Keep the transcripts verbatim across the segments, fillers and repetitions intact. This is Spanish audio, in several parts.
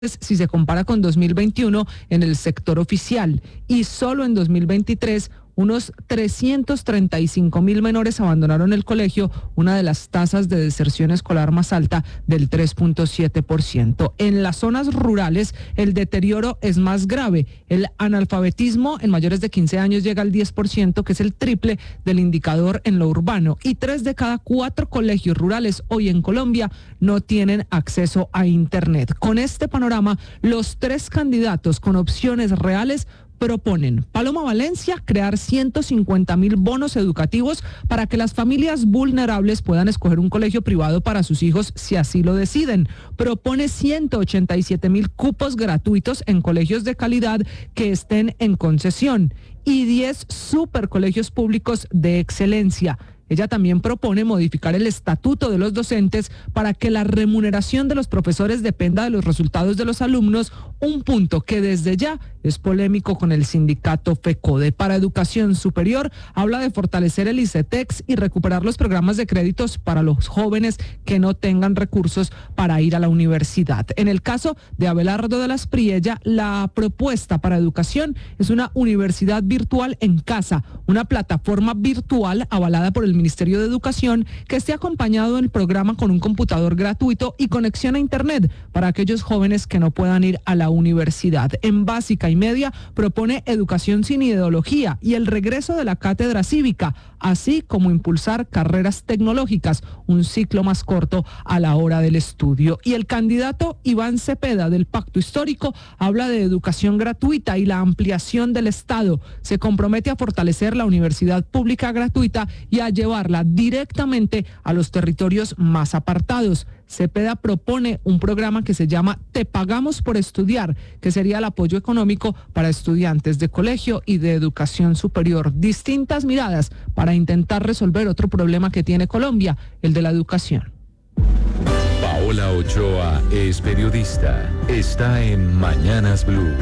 si se compara con dos mil veintiuno en el sector oficial, y solo en dos mil veintitrés unos trescientos treinta y cinco mil menores abandonaron el colegio, una de las tasas de deserción escolar más alta del tres punto siete por ciento. En las zonas rurales el deterioro es más grave. El analfabetismo en mayores de quince años llega al diez por ciento, que es el triple del indicador en lo urbano, y tres de cada cuatro colegios rurales hoy en Colombia no tienen acceso a Internet. Con este panorama, los tres candidatos con opciones reales proponen: Paloma Valencia, crear ciento cincuenta mil bonos educativos para que las familias vulnerables puedan escoger un colegio privado para sus hijos si así lo deciden. Propone ciento ochenta y siete mil cupos gratuitos en colegios de calidad que estén en concesión y diez supercolegios públicos de excelencia. Ella también propone modificar el estatuto de los docentes para que la remuneración de los profesores dependa de los resultados de los alumnos, un punto que desde ya es polémico con el sindicato FECODE. Para educación superior, habla de fortalecer el ICETEX y recuperar los programas de créditos para los jóvenes que no tengan recursos para ir a la universidad. En el caso de Abelardo de las Priella, la propuesta para educación es una universidad virtual en casa, una plataforma virtual avalada por el Ministerio de Educación, que esté acompañado del programa con un computador gratuito y conexión a Internet para aquellos jóvenes que no puedan ir a la universidad. En básica y media propone educación sin ideología y el regreso de la cátedra cívica, así como impulsar carreras tecnológicas, un ciclo más corto a la hora del estudio. Y el candidato Iván Cepeda del Pacto Histórico habla de educación gratuita y la ampliación del Estado. Se compromete a fortalecer la universidad pública gratuita y a llevarla directamente a los territorios más apartados. Cepeda propone un programa que se llama Te Pagamos por Estudiar, que sería el apoyo económico para estudiantes de colegio y de educación superior. Distintas miradas para intentar resolver otro problema que tiene Colombia, el de la educación. Paola Ochoa es periodista. Está en Mañanas Blue.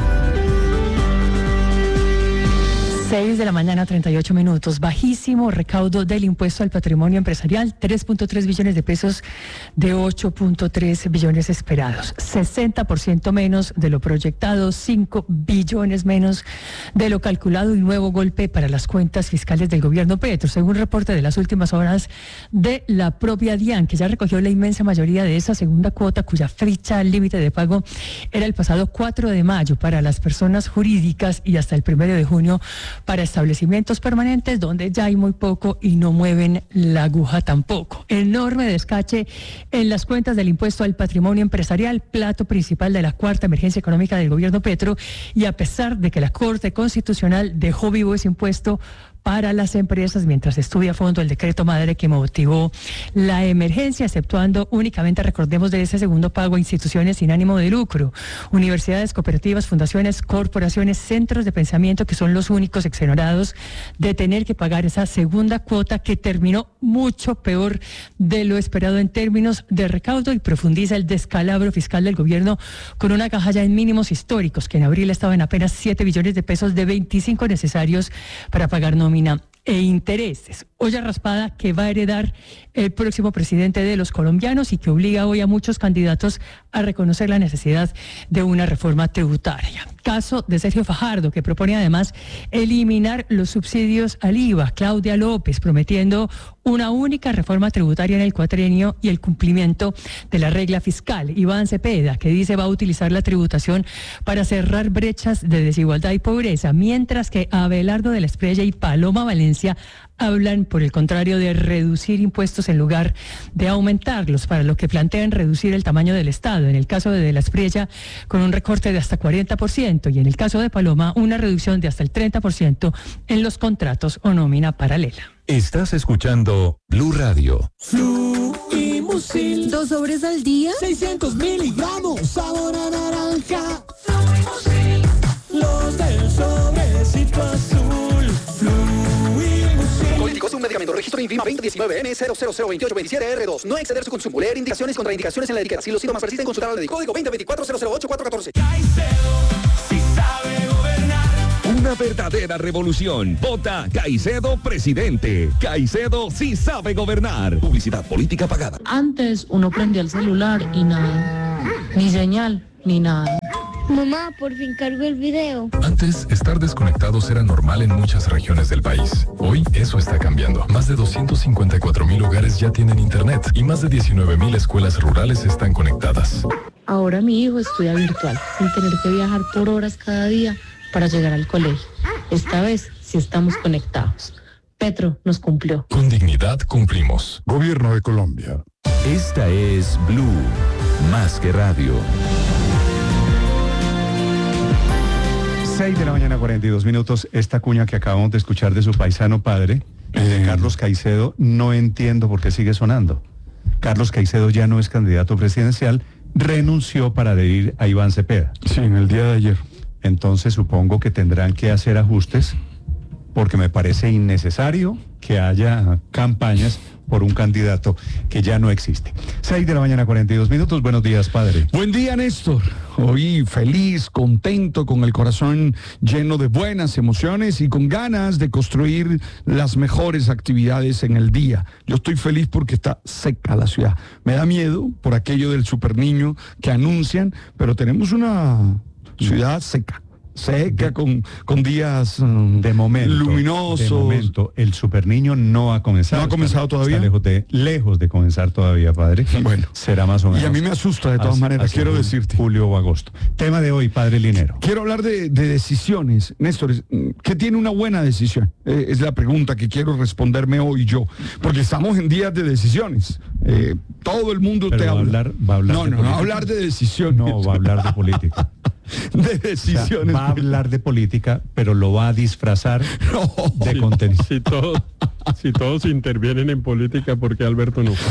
seis de la mañana, treinta y ocho minutos. Bajísimo recaudo del impuesto al patrimonio empresarial, tres punto tres billones de pesos de ocho punto tres billones esperados. sesenta por ciento menos de lo proyectado, cinco billones menos de lo calculado y nuevo golpe para las cuentas fiscales del gobierno Petro, según reporte de las últimas horas de la propia DIAN, que ya recogió la inmensa mayoría de esa segunda cuota, cuya fecha límite de pago era el pasado cuatro de mayo para las personas jurídicas y hasta el primero de junio para establecimientos permanentes, donde ya hay muy poco y no mueven la aguja tampoco. Enorme descache en las cuentas del impuesto al patrimonio empresarial, plato principal de la cuarta emergencia económica del gobierno Petro, y a pesar de que la Corte Constitucional dejó vivo ese impuesto para las empresas mientras estudia a fondo el decreto madre que motivó la emergencia, exceptuando únicamente, recordemos, de ese segundo pago a instituciones sin ánimo de lucro, universidades, cooperativas, fundaciones, corporaciones, centros de pensamiento, que son los únicos exonerados de tener que pagar esa segunda cuota, que terminó mucho peor de lo esperado en términos de recaudo y profundiza el descalabro fiscal del gobierno con una caja ya en mínimos históricos, que en abril estaba en apenas siete billones de pesos de veinticinco necesarios para pagar nómina e intereses. Olla raspada que va a heredar el próximo presidente de los colombianos y que obliga hoy a muchos candidatos a reconocer la necesidad de una reforma tributaria. Caso de Sergio Fajardo, que propone además eliminar los subsidios al I V A. Claudia López prometiendo una única reforma tributaria en el cuatrienio y el cumplimiento de la regla fiscal. Iván Cepeda, que dice va a utilizar la tributación para cerrar brechas de desigualdad y pobreza, mientras que Abelardo de la Priella y Paloma Valencia hablan, por el contrario, de reducir impuestos en lugar de aumentarlos, para lo que plantean reducir el tamaño del Estado. En el caso de De la Priella, con un recorte de hasta cuarenta por ciento, y en el caso de Paloma, una reducción de hasta el treinta por ciento en los contratos o nómina paralela. Estás escuchando Blue Radio. Fluimusil. Dos sobres al día. seiscientos miligramos. Sabor a naranja. Fluimusil. Los del sobrecito azul. Fluimusil. Políticos, un medicamento. Registro INVIMA veinte diecinueve N cero cero cero veintiocho veintisiete R dos. No exceder su consumo. Leer indicaciones y contraindicaciones en la etiqueta. Si los síntomas persisten, consultar al médico. Código veinte veinticuatro cero cero ocho cuatro catorce. Caicedo, si sabe gobernar. Una verdadera revolución. Vota Caicedo presidente. Caicedo sí sabe gobernar. Publicidad política pagada. Antes uno prendía el celular y nada, ni señal. ni nada. Mamá, por fin cargo el video. Antes, estar desconectados era normal en muchas regiones del país. Hoy, eso está cambiando. Más de doscientos cincuenta y cuatro mil hogares ya tienen internet y más de diecinueve mil escuelas rurales están conectadas. Ahora mi hijo estudia virtual, sin tener que viajar por horas cada día para llegar al colegio. Esta vez sí estamos conectados. Petro nos cumplió. Con dignidad cumplimos. Gobierno de Colombia. Esta es Blue, más que radio. seis de la mañana, cuarenta y dos minutos. Esta cuña que acabamos de escuchar de su paisano padre, de Carlos Caicedo, no entiendo por qué sigue sonando. Carlos Caicedo ya no es candidato presidencial, renunció para adherir a Iván Cepeda. Sí, en el día de ayer. Entonces supongo que tendrán que hacer ajustes, porque me parece innecesario que haya campañas por un candidato que ya no existe. seis de la mañana, cuarenta y dos minutos. Buenos días, padre. Buen día, Néstor. Hoy feliz, contento, con el corazón lleno de buenas emociones y con ganas de construir las mejores actividades en el día. Yo estoy feliz porque está seca la ciudad. Me da miedo por aquello del super niño que anuncian, pero tenemos una ciudad seca. Seca, con, con días um, de momento, luminosos. De momento, el super niño no ha comenzado. ¿No ha comenzado está, todavía? Está lejos de, lejos de comenzar todavía, padre. Bueno. Será más o menos. Y a mí me asusta de todas así, maneras, así quiero julio, decirte. Julio o agosto. Tema de hoy, padre Linero. Quiero hablar de, de decisiones. Néstor, ¿qué tiene una buena decisión? Eh, es la pregunta que quiero responderme hoy yo. Porque estamos en días de decisiones. Eh, todo el mundo Pero te va habla. A hablar, va a hablar no, de no, política. no, hablar de decisiones. No, va a hablar de política. de decisiones. O sea, va a hablar de política, pero lo va a disfrazar no, de si, contenido. Si, todo, si todos intervienen en política, ¿por qué Alberto no?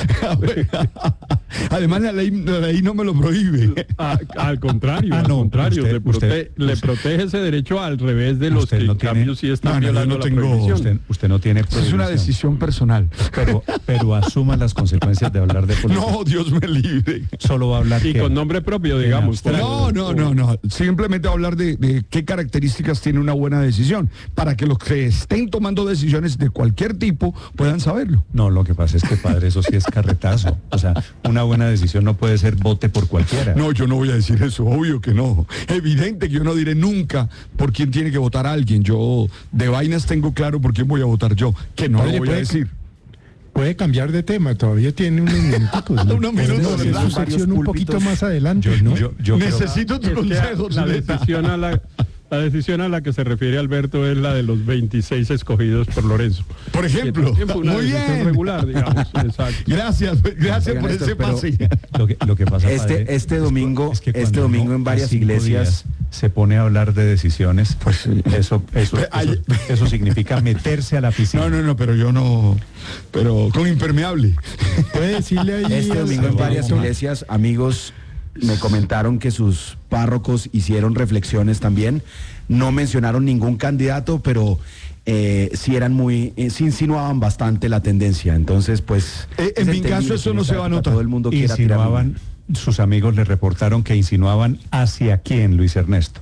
Además, la ley, la ley no me lo prohíbe. A, al contrario, ah, al no, contrario, usted, le, prote, usted, le usted, protege ese derecho al revés de los que no en tiene, cambio sí están no, no, violando no la tengo, prohibición. Usted, usted no tiene prohibición. Es una decisión personal. Pero, pero asuma las consecuencias de hablar de política. No, Dios me libre. Solo va a hablar y que, con nombre propio, digamos. No, no, no, no. Simplemente va a hablar de, de qué características tiene una buena decisión, para que los que estén tomando decisiones de cualquier tipo puedan saberlo. No, lo que pasa es que, padre, eso sí es carretazo. O sea, una buena decisión no puede ser vote por cualquiera. No, yo no voy a decir eso, obvio que no. Evidente que yo no diré nunca por quién tiene que votar alguien. Yo de vainas tengo claro por quién voy a votar yo, que no Padre, lo voy a puede, decir. Puede cambiar de tema, todavía tiene unos minutos. ¿no? Unos minutos, Podemos hacer ¿verdad? su sección un poquito más adelante, Yo, ¿no? yo, yo Necesito tu Es que consejo, la Zuleta. decisión a la La decisión a la que se refiere Alberto es la de los veintiséis escogidos por Lorenzo. Por ejemplo, una muy decisión bien. regular, digamos. Exacto. Gracias, gracias Oigan, por Néstor, ese pero pase. Lo que, lo que pasa, Este, padre, este es domingo, es que este cuando domingo uno en a varias cinco iglesias días se pone a hablar de decisiones, Pues eso, eso, eso, Ay- eso significa meterse a la piscina. No, no, no, pero yo no, pero con impermeable. Puede decirle ahí. Este a- domingo en a- varias iglesias, amigos me comentaron que sus párrocos hicieron reflexiones también. No mencionaron ningún candidato, pero eh, sí eran muy, eh, sí insinuaban bastante la tendencia. Entonces, pues. Eh, es en mi entendible caso que eso en no esta se va a época notar. Todo el mundo quiera tirar. Insinuaban, sus amigos le reportaron que insinuaban hacia quién, Luis Ernesto.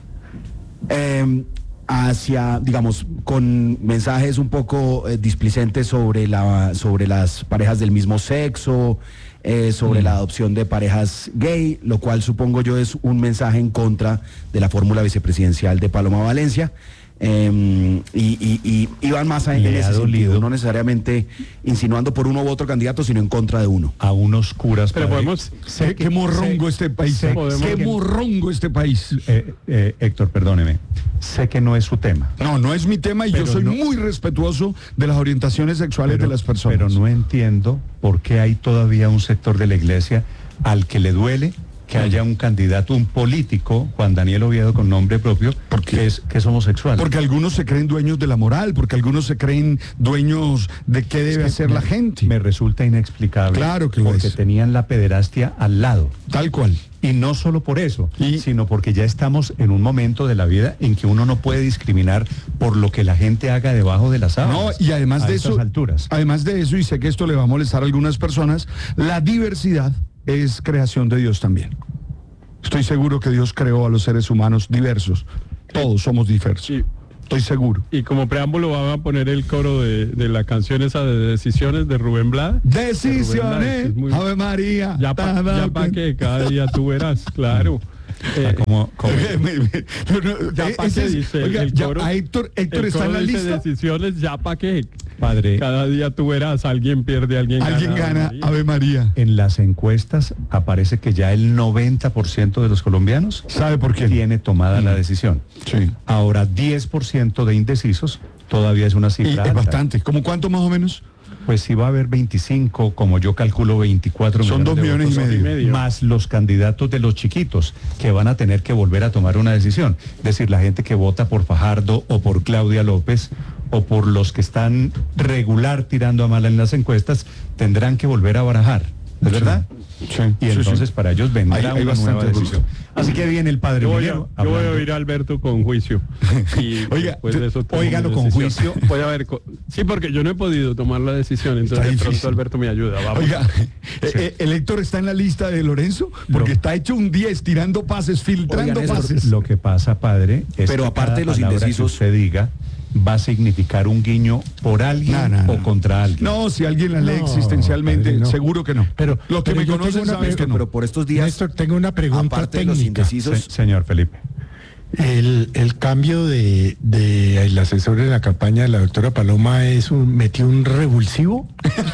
Eh, hacia, digamos, con mensajes un poco eh, displicentes sobre la, sobre las parejas del mismo sexo, eh, sobre la adopción de parejas gay, lo cual supongo yo es un mensaje en contra de la fórmula vicepresidencial de Paloma Valencia. Eh, y, y, y iban más en Le ha ese dolido. sentido, no necesariamente insinuando por uno u otro candidato, sino en contra de uno. A unos curas. Pero padre. podemos. Sé qué morrongo este país. sé- Qué sé- morrongo este país. Eh, eh, Héctor, perdóneme. Sé que no es su tema. No, no es mi tema y Pero yo soy no- muy respetuoso de las orientaciones sexuales Pero- de las personas. Pero no entiendo por qué hay todavía un sector de la iglesia al que le duele que haya un candidato, un político, Juan Daniel Oviedo con nombre propio, que es, que es homosexual. Porque algunos se creen dueños de la moral, porque algunos se creen dueños de qué debe Es que hacer me- la gente. Me resulta inexplicable. Claro que lo Porque es. tenían la pederastia al lado. Tal cual. Y no solo por eso, Y- sino porque ya estamos en un momento de la vida en que uno no puede discriminar por lo que la gente haga debajo de las sábanas. No, y además a de estas eso, alturas. además de eso, y sé que esto le va a molestar a algunas personas, la diversidad es creación de Dios también. Estoy seguro que Dios creó a los seres humanos diversos. Todos somos diversos. Y, Estoy seguro. y como preámbulo van a poner el coro de, de la canción esa de Decisiones de Rubén Blades. De Rubén Blades, que Decisiones, es muy- Ave María. Ya para tada, pa que cada día tú verás, claro. Eh, como, como- Ya pa' Ese qué es- dice oiga, el ya, coro. a Héctor, Héctor El está en coro la dice lista. decisiones, ya para qué. Padre, Cada día tú verás, alguien pierde, alguien, Alguien gana. gana, Ave María. en las encuestas aparece que ya el noventa por ciento de los colombianos ¿Sabe por qué? tiene tomada la Mm. decisión. Sí. Ahora, diez por ciento de indecisos todavía es una Y cifra es alta. bastante. ¿Cómo cuánto más o menos? Pues si va a haber veinticinco, como yo calculo veinticuatro Son dos de millones y votos, medio. más los candidatos de los chiquitos que van a tener que volver a tomar una decisión. Es decir, la gente que vota por Fajardo o por Claudia López o por los que están regular tirando a mal en las encuestas tendrán que volver a barajar. ¿Es verdad? Sí. Y sí, entonces sí. para ellos vendrá Hay- hay una nueva bastante decisión. Así que viene el padre Yo voy, a, Minero yo voy a hablando. oír a Alberto con juicio. Y Oiga, después de eso tomo óigalo mi con decisión. juicio. Voy a ver. co- Sí, porque yo no he podido tomar la decisión, entonces Está de difícil. pronto Alberto me ayuda. Vamos. Oiga, eh, eh, el Héctor está en la lista de Lorenzo porque No. está hecho un diez tirando pases, filtrando Oigan, Néstor, pases. Lo que pasa, padre, es Pero que aparte cada de los palabra indecisos- que usted diga va a significar un guiño por alguien No, no, o no. contra alguien. No, si alguien la lee No, existencialmente, padre, no. seguro que no. Pero- los que pero me yo tengo conocen una saben que pregunta, no. Pero por estos días, Néstor, tengo una pregunta aparte de los técnica. indecisos, Se- señor Felipe. El, el cambio de, de el asesor en la campaña de la doctora Paloma es un metió un revulsivo.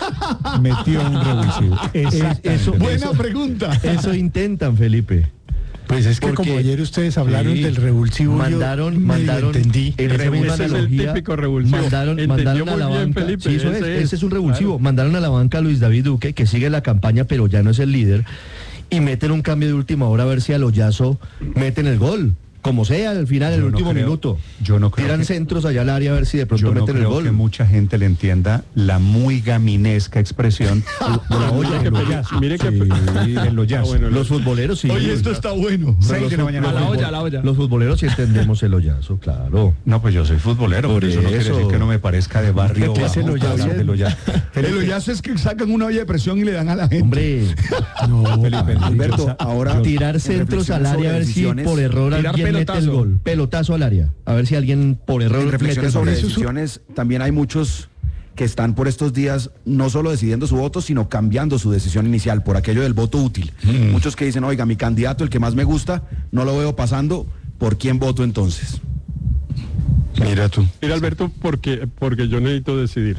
Metió un revulsivo. Exactamente. eso- Buena pregunta. Eso intentan, Felipe. Pues es que Porque- como ayer ustedes hablaron Sí, del revulsivo, mandaron, yo medio mandaron, entendí. en esa misma Ese es el analogía, típico revulsivo. mandaron, Entendió mandaron a muy la bien, banca, Felipe, sí, eso es, ese es, ese es un revulsivo, claro. mandaron a la banca a Luis David Duque, que sigue la campaña, pero ya no es el líder, y meten un cambio de última hora a ver si a Loyazo meten el gol. Como sea, al final, el Yo no último creo- minuto. yo no creo Tiran que- centros allá al área a ver si de pronto Yo no meten el creo gol. que mucha gente le entienda la muy gaminesca expresión de la olla Mire que del peli- Loyazo. mire que Sí, pe- del Loyazo. Ah, bueno, Los futboleros sí. Oye, esto está bueno. Seis de la mañana. A la olla, a la olla. Los futboleros sí entendemos el Loyazo, claro. No, pues yo soy futbolero, Por por eso no quiere eso. decir que no me parezca de barrio. ¿Qué es el bajo, Loyazo? hablar del Loyazo. El hoyazo es que sacan una olla de presión y le dan a la gente. Hombre, No, Felipe, Alberto, yo sa- ahora yo- tirar en centros reflexión al área a sobre ver si decisiones, por error tirar alguien mete el pelotazo. gol. Pelotazo al área. A ver si alguien por error en mete el reflexiones gol. sobre Eso es un- decisiones, también hay muchos que están por estos días no solo decidiendo su voto, sino cambiando su decisión inicial por aquello del voto útil. Muchos que dicen, oiga, mi candidato, el que más me gusta, no lo veo pasando, ¿por quién voto entonces? Mira tú. Mira, Alberto, porque, porque yo necesito decidir.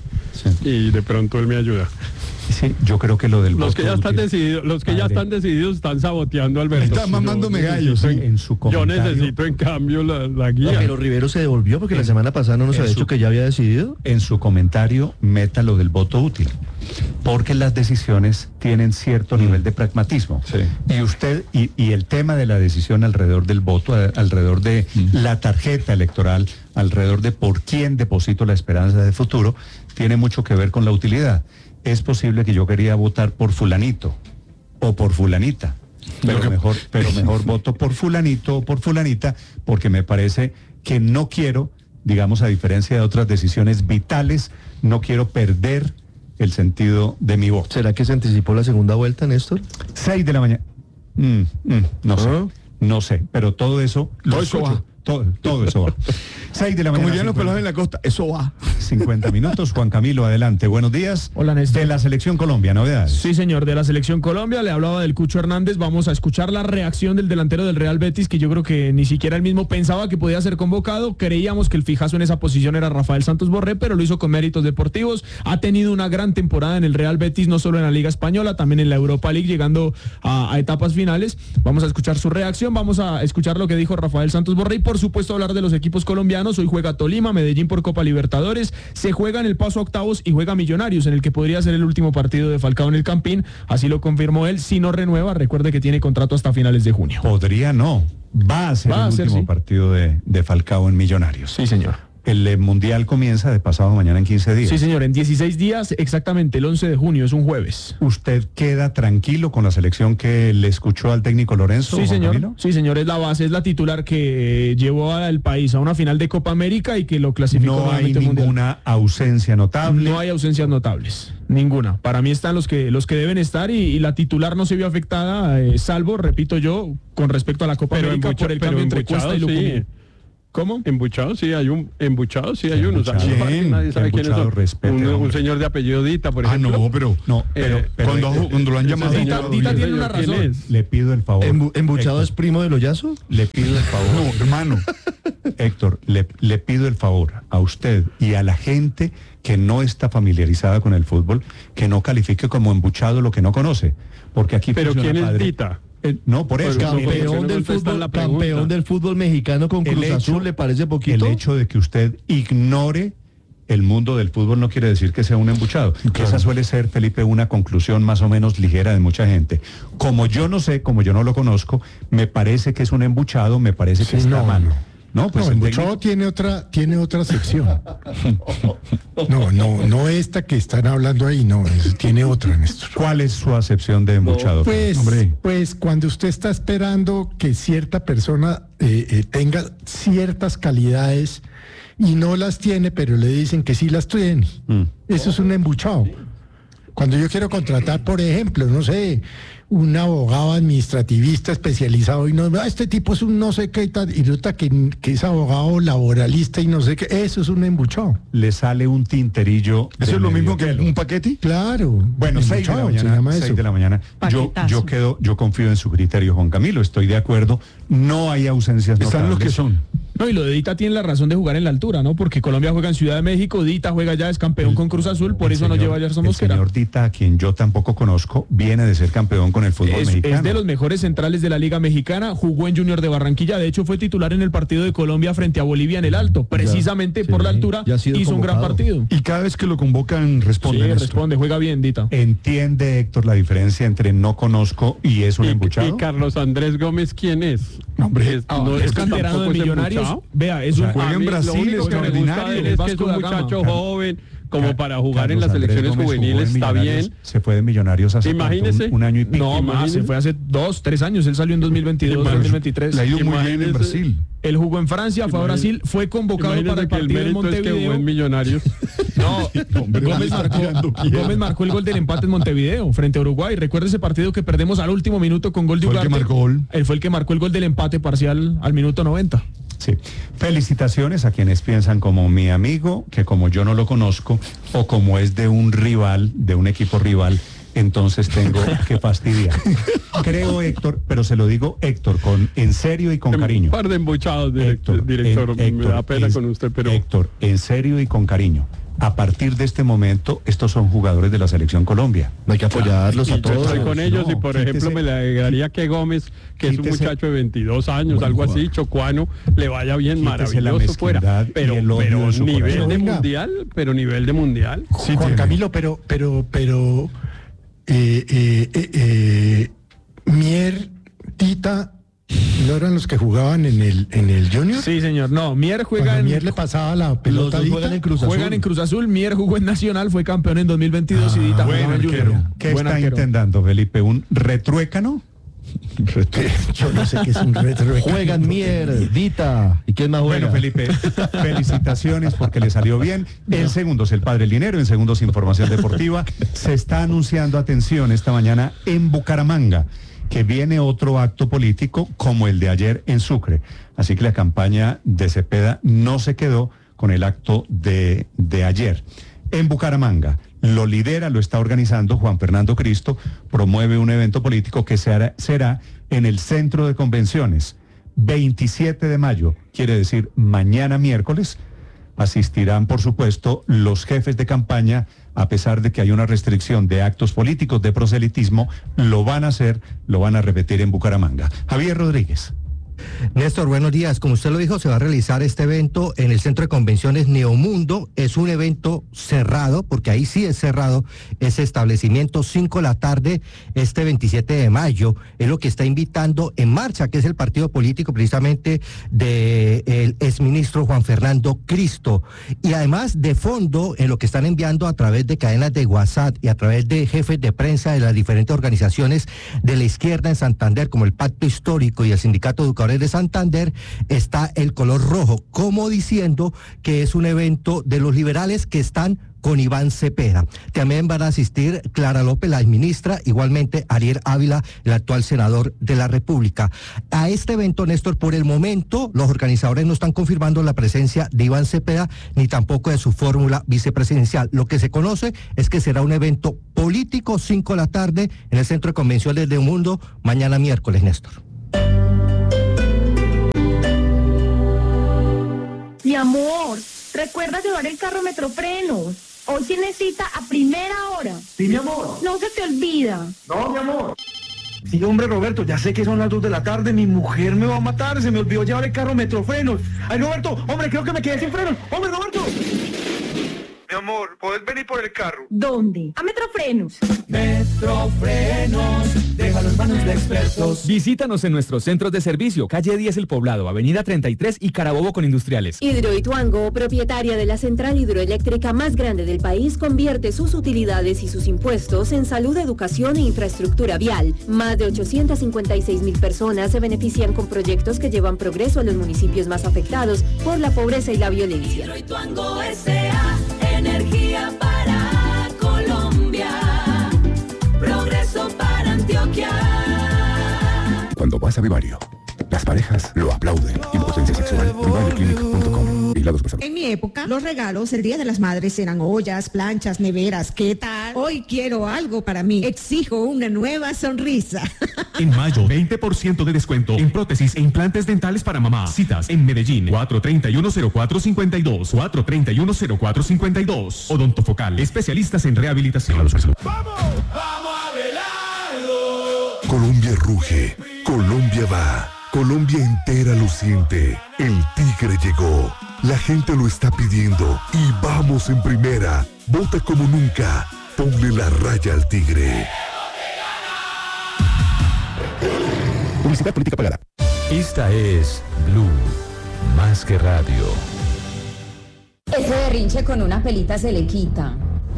Y de pronto él me ayuda. Sí, yo creo que lo del Los voto que ya están útil- decididos, los que ya Padre. están decididos están saboteando a Alberto. Están mamándome Yo gallos, necesito- sí. en su Yo comentario. necesito en cambio la, la No, guía. pero Rivero se devolvió porque la semana pasada no nos en había su- dicho que ya había decidido. En su comentario meta lo del voto útil, porque las decisiones tienen cierto nivel de pragmatismo. Sí. Y usted, y, y el tema de la decisión alrededor del voto, a- alrededor de la tarjeta electoral, alrededor de por quién deposito la esperanza de futuro, tiene mucho que ver con la utilidad. Es posible que yo quería votar por fulanito o por fulanita, pero Lo que- mejor, pero mejor voto por fulanito o por fulanita, porque me parece que no quiero, digamos, a diferencia de otras decisiones vitales, no quiero perder el sentido de mi voto. ¿Será que se anticipó la segunda vuelta, Néstor? Seis de la mañana. Mm, mm, no sé, ¿Ah? no sé, pero todo eso lo Todo eso escucho. va. Todo, todo eso va. Seis de la Como mañana. dirían los cincuenta. pelados en la costa, eso va. cincuenta minutos. Juan Camilo, adelante. Buenos días. Hola, Néstor. De la Selección Colombia, novedades. Sí, señor, de la Selección Colombia, le hablaba del Cucho Hernández, vamos a escuchar la reacción del delantero del Real Betis, que yo creo que ni siquiera él mismo pensaba que podía ser convocado, creíamos que el fijazo en esa posición era Rafael Santos Borré, pero lo hizo con méritos deportivos, ha tenido una gran temporada en el Real Betis, no solo en la Liga Española, también en la Europa League, llegando a, a etapas finales, vamos a escuchar su reacción, vamos a escuchar lo que dijo Rafael Santos Borré y por supuesto hablar de los equipos colombianos, hoy juega Tolima, Medellín por Copa Libertadores, se juega en el paso a octavos y juega Millonarios, en el que podría ser el último partido de Falcao en el Campín, así lo confirmó él, si no renueva, recuerde que tiene contrato hasta finales de junio. Podría no. Va a ser Va a el ser, último sí. partido de, de Falcao en Millonarios. Sí, señor. El eh, Mundial comienza de pasado mañana en quince días. Sí, señor, en dieciséis días, exactamente, el once de junio, es un jueves. ¿Usted queda tranquilo con la selección que le escuchó al técnico Lorenzo? Sí, Juan señor. Camilo? Sí, señor, es la base, es la titular que llevó al país a una final de Copa América y que lo clasificó No hay nuevamente al Mundial. ninguna ausencia notable. No hay ausencias notables, ninguna. Para mí están los que los que deben estar y, y la titular no se vio afectada, eh, salvo, repito yo, con respecto a la Copa Pero América embucha- por el pero cambio entre embuchado, Cuesta y sí. Lucumí. ¿Cómo? Embuchados, sí, hay un embuchados, sí, hay unos. ¿Quién? Nadie sabe quiénes son. Respete, un, un señor de apellido Dita, por ah, ejemplo. no, pero no, pero, Eh, pero cuando- eh, cuando lo han llamado Dita- señor, Dita tiene señor, una ¿quién razón. es? Le pido el favor. Embu- ¿Embuchado Héctor, es primo del Hoyazo? Le pido el favor. No, hermano. Héctor, le, le pido el favor a usted y a la gente que no está familiarizada con el fútbol, que no califique como embuchado lo que no conoce. Porque aquí Pero funciona, ¿quién es padre. Dita? Eh, no, por eso. Pero, el- Campeón no del contestan fútbol, la pregunta. campeón del fútbol mexicano con El Cruz hecho- Azul, ¿le parece poquito? El hecho de que usted ignore el mundo del fútbol no quiere decir que sea un embuchado. Esa suele ser, Felipe, una conclusión más o menos ligera de mucha gente. Como yo no sé, como yo no lo conozco, me parece que es un embuchado, me parece que Sí, está no, mal. no. No, pues no, el embuchado técnico- tiene otra, tiene otra sección. No, no, no esta que están hablando ahí, no, es- tiene otra, Néstor. ¿Cuál es su acepción de embuchado? Pues, Hombre. pues cuando usted está esperando que cierta persona eh, eh, tenga ciertas calidades y no las tiene, pero le dicen que sí las tiene. Mm. Eso es un embuchado. Cuando yo quiero contratar, por ejemplo, no sé, un abogado administrativista especializado y no, "Ah, este tipo es un no sé qué y tal", y resulta que, que es abogado laboralista y no sé qué, eso es un embuchado. Le sale un tinterillo. ¿Eso de es lo medio mismo que pelo. un paquete? Claro. Bueno, seis de la embuchado, se mañana, llama seis eso. de la mañana. Yo, Paquetazo. yo quedo, yo confío en su criterio, Juan Camilo, estoy de acuerdo. No hay ausencias Están los que notables. son. No, y lo de Dita tiene la razón de jugar en la altura, ¿no? Porque Colombia juega en Ciudad de México, Dita juega allá, es campeón con Cruz Azul, por El eso no señor- lleva a Gerson El Mosquera. señor Dita, a quien yo tampoco conozco, viene de ser campeón con el fútbol Es, mexicano. es de los mejores centrales de la Liga Mexicana, jugó en Junior de Barranquilla, de hecho fue titular en el partido de Colombia frente a Bolivia en el Alto, precisamente por la altura ya ha sido hizo un gran convocado. partido. Y cada vez que lo convocan responde. Sí, Néstor. responde, juega bien, Dita. ¿Entiende, Héctor, la diferencia entre no conozco y es un Y, embuchado? y Carlos Andrés Gómez, ¿quién es? Hombre, es, Ah, no, es ese canterano de tampoco es Millonarios. embuchado. Vea, es O sea, un juega A en mí Brasil, lo único que me gusta extraordinario, de él el es que es Vasco un da Gama. muchacho joven, como Ca- para jugar en Carlos las Andrés selecciones Gómez jugó juveniles, en está Millonarios, bien. Se fue de Millonarios hace cuánto, Imagínese. un, un año y pico. No, más, Imagínese. se fue hace dos, tres años, él salió en dos mil veintidós, Imagínese. dos mil veintitrés. Le ha ido muy bien en Imagínese. Brasil. Él jugó en Francia, fue a Imagínese. Brasil, fue convocado Imagínese para el que el partido de mérito es que jugó Montevideo. en Millonarios. No, Hombre, Gómez, está marcó, tirando piedra. Gómez marcó el gol del empate en Montevideo frente a Uruguay. Recuerda ese partido que perdemos al último minuto con gol de Fue el que Ugarte. marcó gol. Él fue el que marcó el gol del empate parcial al minuto noventa. Sí. Felicitaciones a quienes piensan como mi amigo, que como yo no lo conozco, o como es de un rival, de un equipo rival, entonces tengo que fastidiar. Creo, Héctor, pero se lo digo, Héctor, con en serio y con Un cariño. par de embuchados, direct- Héctor, director. en- me Héctor, da pena en- con usted, pero Héctor, en serio y con cariño. A partir de este momento, estos son jugadores de la Selección Colombia. Hay que apoyarlos y a yo todos. estoy con ellos y, por quítese- ejemplo, me le agregaría que Gómez, que es un quítese- muchacho de veintidós años, Buen algo así, jugador. chocuano, le vaya bien, Quítese la maravilloso fuera. mezquindad y Pero, el odio pero de su nivel corazón. de Venga. mundial, pero nivel de mundial. Sí, Juan tiene. Camilo, pero, pero, pero, eh, eh, eh, eh, Mier, Tita, ¿no eran los que jugaban en el, en el Junior? Sí, señor. No, Mier juega Cuando en, Mier le pasaba la pelota a dos Dita. juegan en Cruz Azul. juegan en Cruz Azul. Mier jugó en Nacional, fue campeón en dos mil veintidós y Dita buen jugaba en arquero. Junior. ¿Qué Buen está arquero. intentando, Felipe? ¿Un retruécano? Yo no sé qué es un retro. Juegan mierdita. ¿Y quién más juega? Bueno, Felipe, felicitaciones porque le salió bien. En segundos, el padre Linero, en segundos, información deportiva. Se está anunciando, atención, esta mañana en Bucaramanga, que viene otro acto político como el de ayer en Sucre. Así que la campaña de Cepeda no se quedó con el acto de, de ayer. En Bucaramanga, lo lidera, lo está organizando Juan Fernando Cristo, promueve un evento político que se hará- será en el Centro de Convenciones. veintisiete de mayo, quiere decir mañana miércoles, asistirán, por supuesto, los jefes de campaña, a pesar de que hay una restricción de actos políticos de proselitismo, lo van a hacer, lo van a repetir en Bucaramanga. Javier Rodríguez. Néstor, buenos días. Como usted lo dijo, se va a realizar este evento en el Centro de Convenciones Neomundo. Es un evento cerrado, porque ahí sí es cerrado ese establecimiento, cinco de la tarde, este veintisiete de mayo. Es lo que está invitando En Marcha, que es el partido político precisamente del exministro Juan Fernando Cristo. Y además, de fondo, en lo que están enviando a través de cadenas de WhatsApp y a través de jefes de prensa de las diferentes organizaciones de la izquierda en Santander, como el Pacto Histórico y el Sindicato de Educadores de Santander, está el color rojo, como diciendo que es un evento de los liberales que están con Iván Cepeda. También van a asistir Clara López, la ministra, igualmente Ariel Ávila, el actual senador de la República. A este evento, Néstor, por el momento, los organizadores no están confirmando la presencia de Iván Cepeda ni tampoco de su fórmula vicepresidencial. Lo que se conoce es que será un evento político, cinco de la tarde, en el Centro de Convenciones de Mundo, mañana miércoles, Néstor. Mi amor, recuerda llevar el carro Metrofrenos. Hoy tiene cita a primera hora. Sí, mi amor. No se te olvida. No, mi amor. Sí, hombre, Roberto, ya sé que son las dos de la tarde, mi mujer me va a matar, se me olvidó llevar el carro Metrofrenos. Ay, Roberto, hombre, creo que me quedé sin frenos. Hombre, Roberto. Mi amor, ¿podés venir por el carro? ¿Dónde? A Metrofrenos. Metrofrenos, déjalo en manos de expertos. Visítanos en nuestros centros de servicio, calle diez El Poblado, avenida treinta y tres y Carabobo con Industriales. Hidroituango, propietaria de la central hidroeléctrica más grande del país, convierte sus utilidades y sus impuestos en salud, educación e infraestructura vial. Más de ochocientas cincuenta y seis mil personas se benefician con proyectos que llevan progreso a los municipios más afectados por la pobreza y la violencia. Hidroituango S A, energía para Colombia, progreso para Antioquia. Cuando vas a Vivario, las parejas lo aplauden. Impotencia sexual, vivario clinic punto com. Vigilados por salud. En mi época, los regalos el Día de las Madres eran ollas, planchas, neveras. ¿Qué tal? Hoy quiero algo para mí. Exijo una nueva sonrisa. En mayo, veinte por ciento de descuento en prótesis e implantes dentales para mamá. Citas en Medellín, cuatro treinta y uno cero cuatro cincuenta y dos, cuatro treinta y uno cero cuatro cincuenta y dos. Odontofocal, especialistas en rehabilitación. ¡Vamos! ¡Vamos a velarlo! Colombia ruge, Colombia va, Colombia entera lo siente. El Tigre llegó, la gente lo está pidiendo y vamos en primera. Vota como nunca, ponle la raya al Tigre. Publicidad política pagada. Esta es Blue, más que radio. Ese berrinche con una pelita se le quita.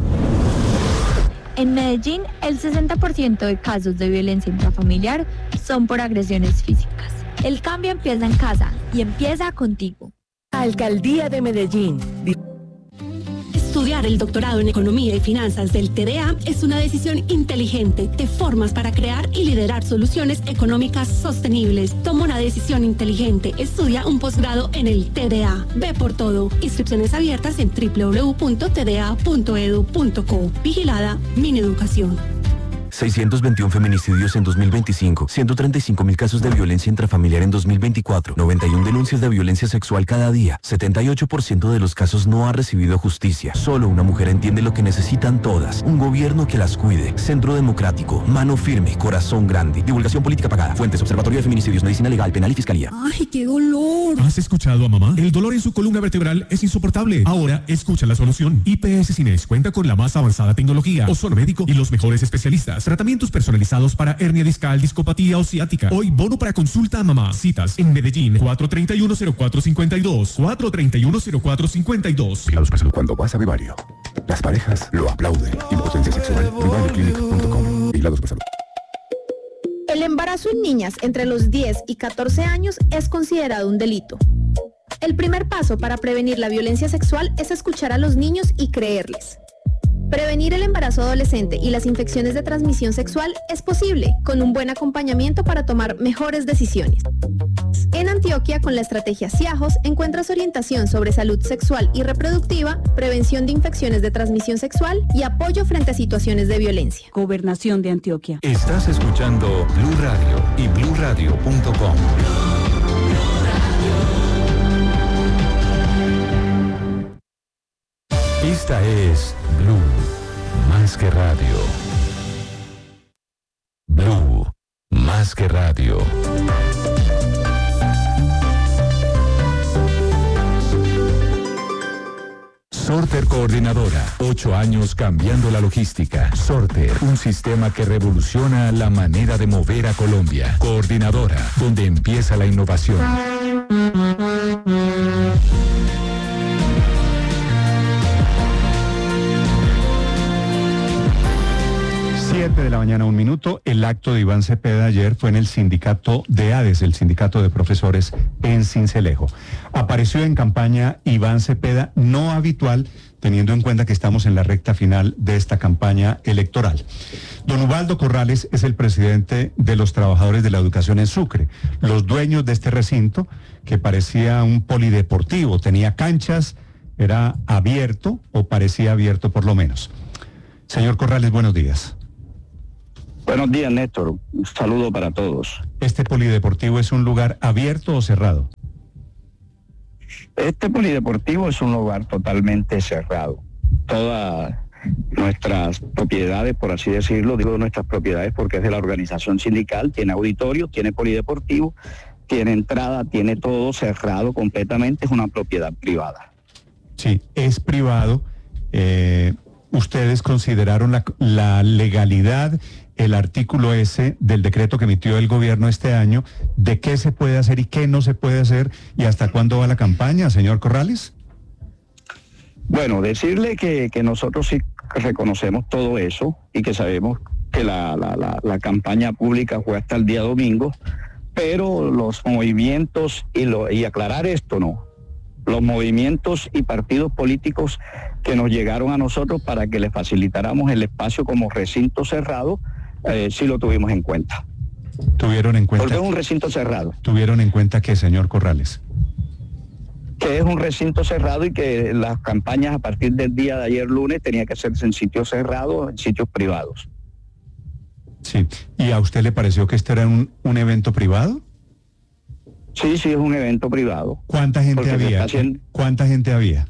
En Medellín, el sesenta por ciento de casos de violencia intrafamiliar son por agresiones físicas. El cambio empieza en casa y empieza contigo. Alcaldía de Medellín. Estudiar el doctorado en Economía y Finanzas del T D A es una decisión inteligente. Te formas para crear y liderar soluciones económicas sostenibles. Toma una decisión inteligente. Estudia un posgrado en el T D A. Ve por todo. Inscripciones abiertas en doble u doble u doble u punto t d a punto e d u punto co. Vigilada Mineducación. seiscientos veintiún feminicidios en dos mil veinticinco, ciento treinta y cinco mil casos de violencia intrafamiliar en dos mil veinticuatro, noventa y una denuncias de violencia sexual cada día, setenta y ocho por ciento de los casos no ha recibido justicia. Solo una mujer entiende lo que necesitan todas, un gobierno que las cuide. Centro Democrático, mano firme, corazón grande. Divulgación política pagada. Fuentes: Observatorio de Feminicidios, Medicina Legal, Penal y Fiscalía. ¡Ay, qué dolor! ¿Has escuchado a mamá? El dolor en su columna vertebral es insoportable. Ahora escucha la solución. I P S Cines cuenta con la más avanzada tecnología, ozono médico y los mejores especialistas. Tratamientos personalizados para hernia discal, discopatía o ciática. Hoy bono para consulta a mamá. Citas en Medellín, cuatro treinta y uno cero cuatro cincuenta y dos, cuatro treinta y uno cero cuatro cincuenta y dos. Cuando vas a Vivario, las parejas lo aplauden. Impotencia sexual, vivario clinic punto com. Vigilados por salud. El embarazo en niñas entre los diez y catorce años es considerado un delito. El primer paso para prevenir la violencia sexual es escuchar a los niños y creerles. Prevenir el embarazo adolescente y las infecciones de transmisión sexual es posible con un buen acompañamiento para tomar mejores decisiones. En Antioquia, con la estrategia CIAJOS, encuentras orientación sobre salud sexual y reproductiva, prevención de infecciones de transmisión sexual y apoyo frente a situaciones de violencia. Gobernación de Antioquia. Estás escuchando Blue Radio y blue radio punto com. Esta es Blue, más que radio. Blue, más que radio. Sorter Coordinadora, ocho años cambiando la logística. Sorter, un sistema que revoluciona la manera de mover a Colombia. Coordinadora, donde empieza la innovación. siete de la mañana, un minuto. El acto de Iván Cepeda ayer fue en el sindicato de ADES, el sindicato de profesores en Sincelejo. Apareció en campaña Iván Cepeda, no habitual, teniendo en cuenta que estamos en la recta final de esta campaña electoral. Don Ubaldo Corrales es el presidente de los trabajadores de la educación en Sucre, los dueños de este recinto que parecía un polideportivo, tenía canchas, era abierto o parecía abierto por lo menos. Señor Corrales, buenos días. Buenos días, Néstor. Un saludo para todos. ¿Este polideportivo es un lugar abierto o cerrado? Este polideportivo es un lugar totalmente cerrado. Todas nuestras propiedades, por así decirlo, digo nuestras propiedades porque es de la organización sindical, tiene auditorio, tiene polideportivo, tiene entrada, tiene todo cerrado completamente, es una propiedad privada. Sí, es privado. Eh, ¿Ustedes consideraron la, la legalidad, el artículo ese del decreto que emitió el gobierno este año, de qué se puede hacer y qué no se puede hacer y hasta cuándo va la campaña, señor Corrales? Bueno, decirle que, que nosotros sí reconocemos todo eso y que sabemos que la, la, la, la campaña pública fue hasta el día domingo, pero los movimientos, y, lo, y aclarar esto, no, los movimientos y partidos políticos que nos llegaron a nosotros para que les facilitáramos el espacio como recinto cerrado, eh, sí lo tuvimos en cuenta. ¿Tuvieron en cuenta? Porque es un recinto cerrado. ¿Tuvieron en cuenta qué, señor Corrales? Que es un recinto cerrado y que las campañas a partir del día de ayer lunes tenía que hacerse en sitios cerrados, en sitios privados. Sí. ¿Y a usted le pareció que este era un, un evento privado? Sí, sí, es un evento privado. ¿Cuánta gente Porque se había? está haciendo- ¿Cuánta gente había?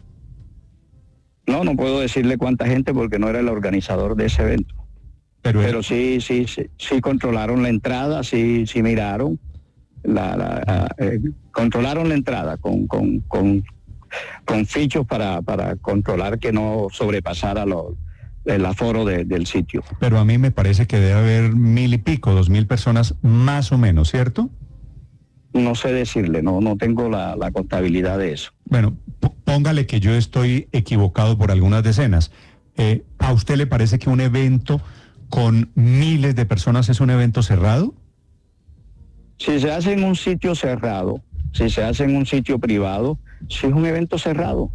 No, no puedo decirle cuánta gente porque no era el organizador de ese evento. Pero, Pero sí, sí, sí, sí controlaron la entrada, sí, sí miraron, la, la, eh, controlaron la entrada con, con, con, con fichos para, para controlar que no sobrepasara lo, el aforo de- del sitio. Pero a mí me parece que debe haber mil y pico, dos mil personas más o menos, ¿cierto? No sé decirle, no, no tengo la, la contabilidad de eso. Bueno, p- póngale que yo estoy equivocado por algunas decenas. Eh, ¿A usted le parece que un evento con miles de personas es un evento cerrado? Si se hace en un sitio cerrado, si se hace en un sitio privado, si es un evento cerrado.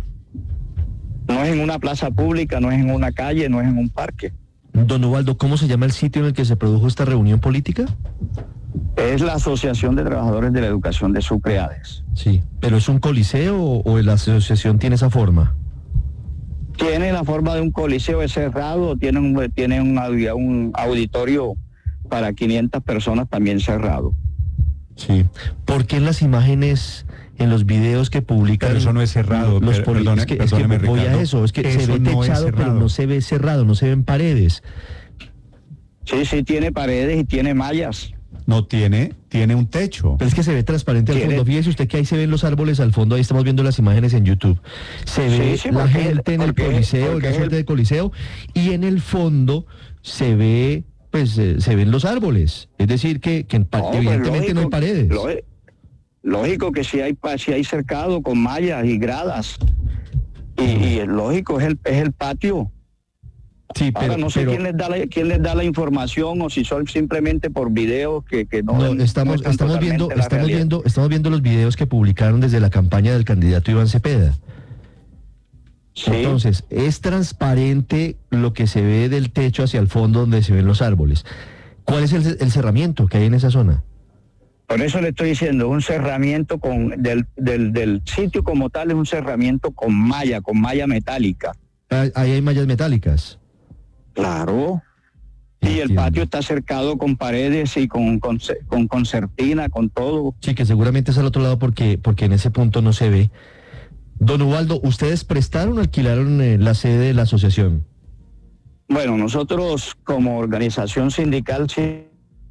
No es en una plaza pública, no es en una calle, no es en un parque. Don Ubaldo, ¿cómo se llama el sitio en el que se produjo esta reunión política? Es la Asociación de Trabajadores de la Educación de Sucre ADES. Sí, ¿pero es un coliseo o, o la asociación tiene esa forma? Tiene la forma de un coliseo, es cerrado, tiene un, tiene un, audi- un auditorio para quinientas personas también cerrado. Sí. ¿Por qué en las imágenes, en los videos que publican... Pero eso no es cerrado, Los per- poli- perdone- es que, es que perdóneme, voy Ricardo, a eso, es que se eso ve no es techado, pero cerrado. no se ve cerrado, no se ven paredes. Sí, sí, tiene paredes y tiene mallas. No tiene, tiene un techo. Pero es que se ve transparente al ¿Quiere? fondo. Fíjese usted que ahí se ven los árboles al fondo, ahí estamos viendo las imágenes en YouTube. Se Sí, ve sí, la porque gente el- en el porque- coliseo, porque una el- suerte de coliseo, y en el fondo se ve, pues, eh, se ven los árboles. Es decir, que, que en pa- No, pues, evidentemente no hay lógico, paredes. lo- Lógico que si hay, pa- si hay cercado con mallas y gradas. Y, y es lógico, es el, es el patio. Sí, Ahora pero, no sé pero- quién les da la, quién les da la información o si son simplemente por videos que, que no, No, estamos, muestran estamos viendo, totalmente la estamos realidad. viendo, estamos viendo los videos que publicaron desde la campaña del candidato Iván Cepeda. Sí. Entonces, es transparente lo que se ve del techo hacia el fondo donde se ven los árboles. ¿Cuál es el, el cerramiento que hay en esa zona? Por eso le estoy diciendo, un cerramiento con del, del, del sitio como tal es un cerramiento con malla, con malla metálica. Ahí ahí hay mallas metálicas. Claro. Y el patio está cercado con paredes y con, con, con concertina, con todo. Sí, que seguramente es al otro lado porque, porque en ese punto no se ve. Don Ubaldo, ¿ustedes prestaron o alquilaron eh, la sede de la asociación? Bueno, nosotros como organización sindical sí,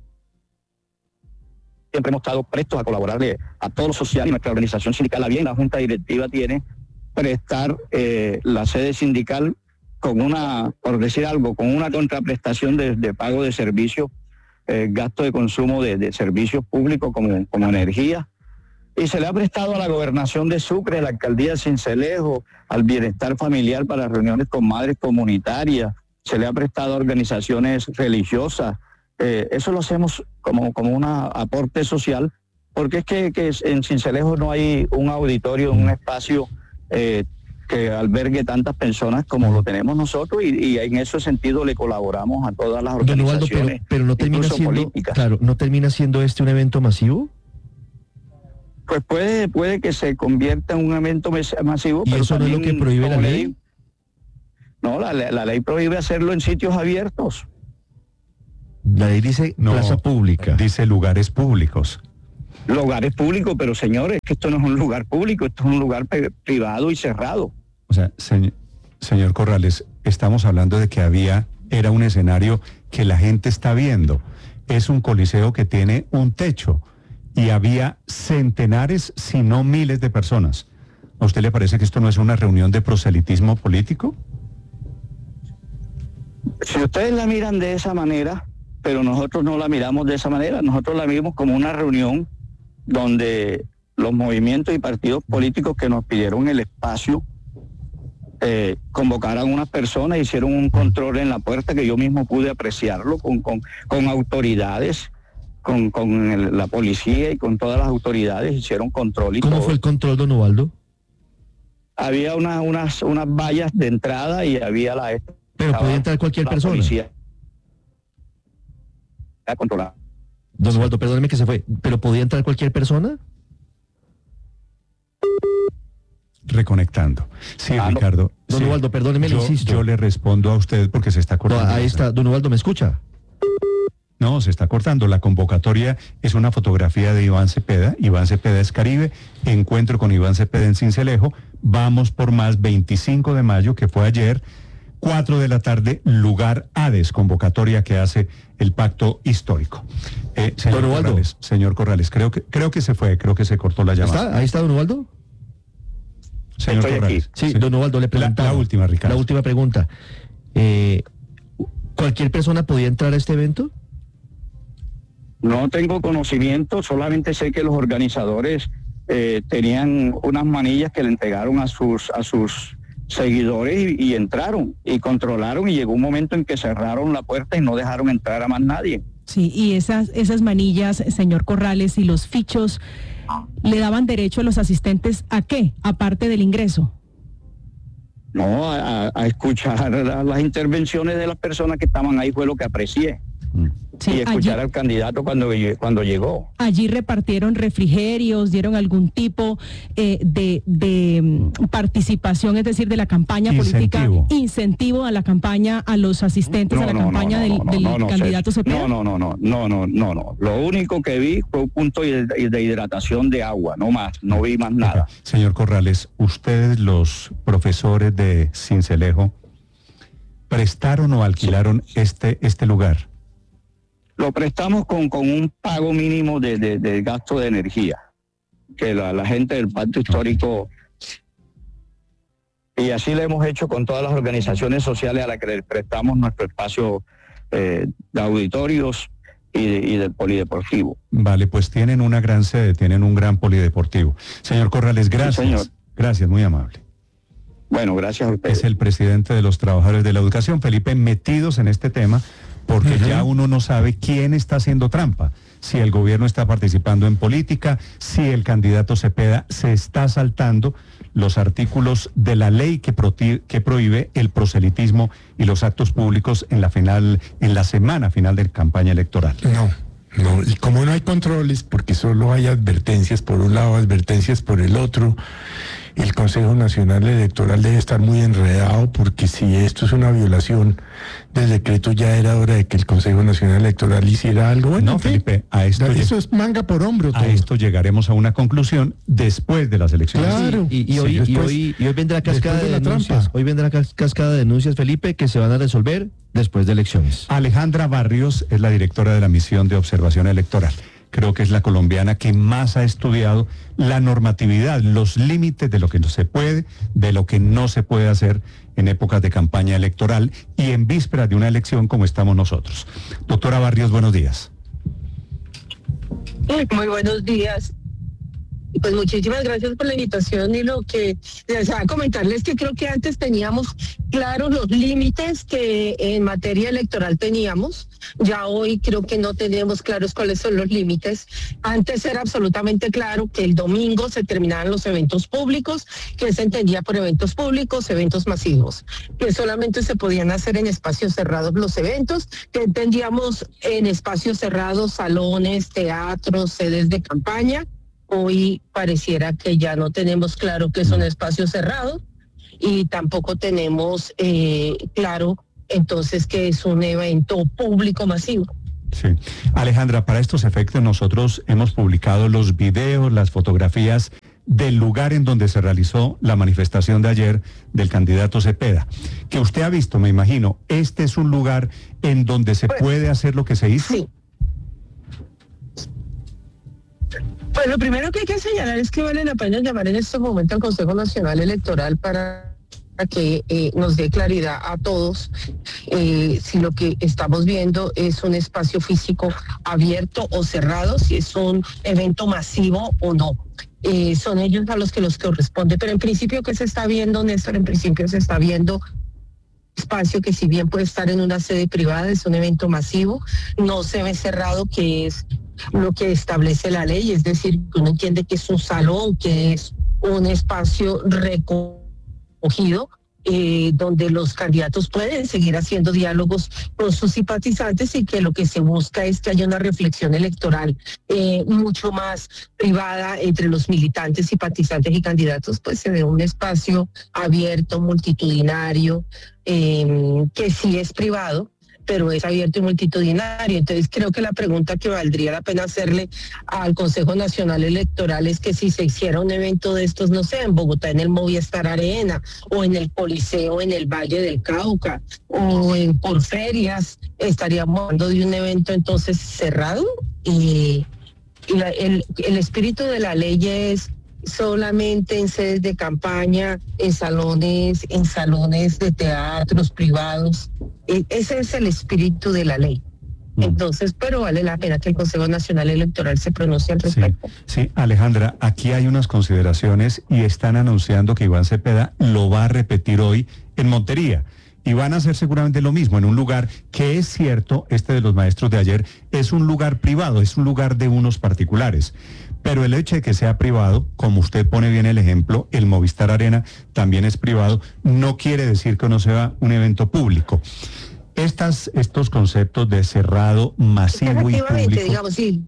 siempre hemos estado prestos a colaborarle a todos los sociales y nuestra organización sindical, la bien, la Junta Directiva tiene prestar eh, la sede sindical con una, por decir algo, con una contraprestación de, de pago de servicios, eh, gasto de consumo de, de servicios públicos como, como energía. Y se le ha prestado a la Gobernación de Sucre, a la Alcaldía de Sincelejo, al Bienestar Familiar para reuniones con madres comunitarias, se le ha prestado a organizaciones religiosas. Eh, eso lo hacemos como, como un aporte social, porque es que, que en Sincelejo no hay un auditorio, un espacio eh, que albergue tantas personas como lo tenemos nosotros, y, y en ese sentido le colaboramos a todas las Don Ubaldo, organizaciones, pero, pero no termina incluso siendo, políticas. claro, ¿no termina siendo este un evento masivo? Pues puede, puede que se convierta en un evento masivo. ¿Y pero eso no es lo también, que prohíbe la como le ley? digo, No, la, la ley prohíbe hacerlo en sitios abiertos. La ley dice No, plaza pública. Dice lugares públicos. Lugares públicos, pero señores, que esto no es un lugar público, esto es un lugar pe- privado y cerrado. O sea, se- señor Corrales, estamos hablando de que había, era un escenario que la gente está viendo. Es un coliseo que tiene un techo y había centenares, si no miles de personas. ¿A usted le parece que esto no es una reunión de proselitismo político? Si ustedes la miran de esa manera, pero nosotros no la miramos de esa manera, nosotros la vimos como una reunión donde los movimientos y partidos políticos que nos pidieron el espacio eh, convocaran unas personas, hicieron un control en la puerta que yo mismo pude apreciarlo con, con, con autoridades, con, con el- la policía y con todas las autoridades, hicieron control y ¿Cómo todo. fue el control, don Ubaldo? Había una, unas, unas vallas de entrada y había la... Pero podía entrar cualquier la persona. policía a controlar. Don Ubaldo, perdóneme que se fue, ¿pero podía entrar cualquier persona? Reconectando. Sí, Ah, no. Ricardo. Don sí. Ubaldo, perdóneme, le yo, insisto. yo le respondo a usted porque se está No, cortando. ahí está, don Ubaldo, ¿me escucha? No, se está cortando. La convocatoria es una fotografía de Iván Cepeda. Iván Cepeda es Caribe. Encuentro con Iván Cepeda en Sincelejo. Vamos por más, veinticinco de mayo, que fue ayer, cuatro de la tarde, lugar Hades, convocatoria que hace el Pacto Histórico. Eh, señor Don Ubaldo. Corrales, señor Corrales, creo que, creo que se fue, creo que se cortó la llamada. ¿Está? ¿Ahí está don Ubaldo? Señor Estoy Corrales. Sí, don Ubaldo, le La, preguntaba. la última, Ricardo. La última pregunta. Eh, ¿Cualquier persona podía entrar a este evento? No tengo conocimiento, solamente sé que los organizadores eh, tenían unas manillas que le entregaron a sus a sus seguidores y, y entraron y controlaron, y llegó un momento en que cerraron la puerta y no dejaron entrar a más nadie. Sí, y esas, esas manillas, señor Corrales, y los fichos, ¿le daban derecho a los asistentes a qué? Aparte del ingreso. No, a, a escuchar la- las intervenciones de las personas que estaban ahí fue lo que aprecié. Sí, y escuchar allí- al candidato cuando, lle- cuando llegó. Allí repartieron refrigerios, dieron algún tipo eh, de, de mm, participación, es decir, de la campaña política, Incentivo. incentivo a la campaña, a los asistentes a la campaña del, del no, no, candidato César. Cepeda. No, no, no, no, no, no, no, no. Lo único que vi fue un punto de, de hidratación de agua, no más, no vi más nada. Señor Corrales, ustedes, los profesores de Sincelejo, ¿prestaron o alquilaron este, este lugar? Lo prestamos con, con un pago mínimo de, de, de gasto de energía, que la, la gente del Pacto Histórico, y así lo hemos hecho con todas las organizaciones sociales a las que les prestamos nuestro espacio eh, de auditorios y, de, y del polideportivo. Vale, pues tienen una gran sede, tienen un gran polideportivo. Señor Corrales, gracias. señor. Gracias, muy amable. Bueno, gracias a ustedes. Es el presidente de los trabajadores de la educación, Felipe, metidos en este tema, porque Ujú. ya uno no sabe quién está haciendo trampa. Si el gobierno está participando en política, si el candidato Cepeda se está saltando los artículos de la ley que, proti- que prohíbe el proselitismo y los actos públicos en la final, en la semana final de campaña electoral. No, no, y como no hay controles, porque solo hay advertencias por un lado, advertencias por el otro, el Consejo Nacional Electoral debe estar muy enredado, porque si esto es una violación del decreto, ya era hora de que el Consejo Nacional Electoral hiciera algo. Bueno, No, en fin, Felipe, a esto, eso lleg- es manga por hombro. a todo. esto llegaremos a una conclusión después de las elecciones. Claro. Y, y Sí, hoy, y, después- hoy, y hoy vendrá cascada después de, de la denuncias. trampa. Hoy vendrá cas- cascada de denuncias, Felipe, que se van a resolver después de elecciones. Alejandra Barrios es la directora de la misión de observación electoral. Creo que es la colombiana que más ha estudiado la normatividad, los límites de lo que no se puede, de lo que no se puede hacer en épocas de campaña electoral y en vísperas de una elección como estamos nosotros. Doctora Barrios, buenos días. Muy buenos días. Pues muchísimas gracias por la invitación y lo que deseaba comentarles que creo que antes teníamos claros los límites que en materia electoral teníamos. Ya hoy creo que no tenemos claros cuáles son los límites. Antes era absolutamente claro que el domingo se terminaban los eventos públicos, que se entendía por eventos públicos, eventos masivos, que solamente se podían hacer en espacios cerrados los eventos, que entendíamos en espacios cerrados, salones, teatros, sedes de campaña. Hoy pareciera que ya no tenemos claro que son espacios cerrados y tampoco tenemos eh, claro entonces que es un evento público masivo. Sí. Alejandra, para estos efectos nosotros hemos publicado los videos, las fotografías del lugar en donde se realizó la manifestación de ayer del candidato Cepeda, que usted ha visto, me imagino. ¿Este es un lugar en donde se pues, puede hacer lo que se hizo? Sí. Pues lo primero que hay que señalar es que vale la pena llamar en este momento al Consejo Nacional Electoral para que eh, nos dé claridad a todos eh, si lo que estamos viendo es un espacio físico abierto o cerrado, si es un evento masivo o no. Eh, son ellos a los que los corresponde, pero en principio, ¿qué se está viendo, Néstor? En principio se está viendo espacio que si bien puede estar en una sede privada, es un evento masivo, no se ve cerrado, que es lo que establece la ley, es decir, uno entiende que es un salón, que es un espacio recogido, eh, donde los candidatos pueden seguir haciendo diálogos con sus simpatizantes y que lo que se busca es que haya una reflexión electoral eh, mucho más privada entre los militantes, simpatizantes y candidatos, pues se ve un espacio abierto, multitudinario, eh, que sí es privado, pero es abierto y multitudinario. Entonces creo que la pregunta que valdría la pena hacerle al Consejo Nacional Electoral es que si se hiciera un evento de estos, no sé, en Bogotá, en el Movistar Arena, o en el Coliseo, en el Valle del Cauca, o en Porferias, estaríamos hablando de un evento entonces cerrado. Y la, el, el espíritu de la ley es solamente en sedes de campaña, en salones, en salones de teatros privados. Ese es el espíritu de la ley. Entonces, pero vale la pena que el Consejo Nacional Electoral se pronuncie al respecto. Sí, sí, Alejandra, aquí hay unas consideraciones y están anunciando que Iván Cepeda lo va a repetir hoy en Montería. Y van a hacer seguramente lo mismo en un lugar que es cierto, este de los maestros de ayer, es un lugar privado, es un lugar de unos particulares. Pero el hecho de que sea privado, como usted pone bien el ejemplo, el Movistar Arena también es privado, no quiere decir que no sea un evento público. Estas, estos conceptos de cerrado, masivo y público... digamos, sí.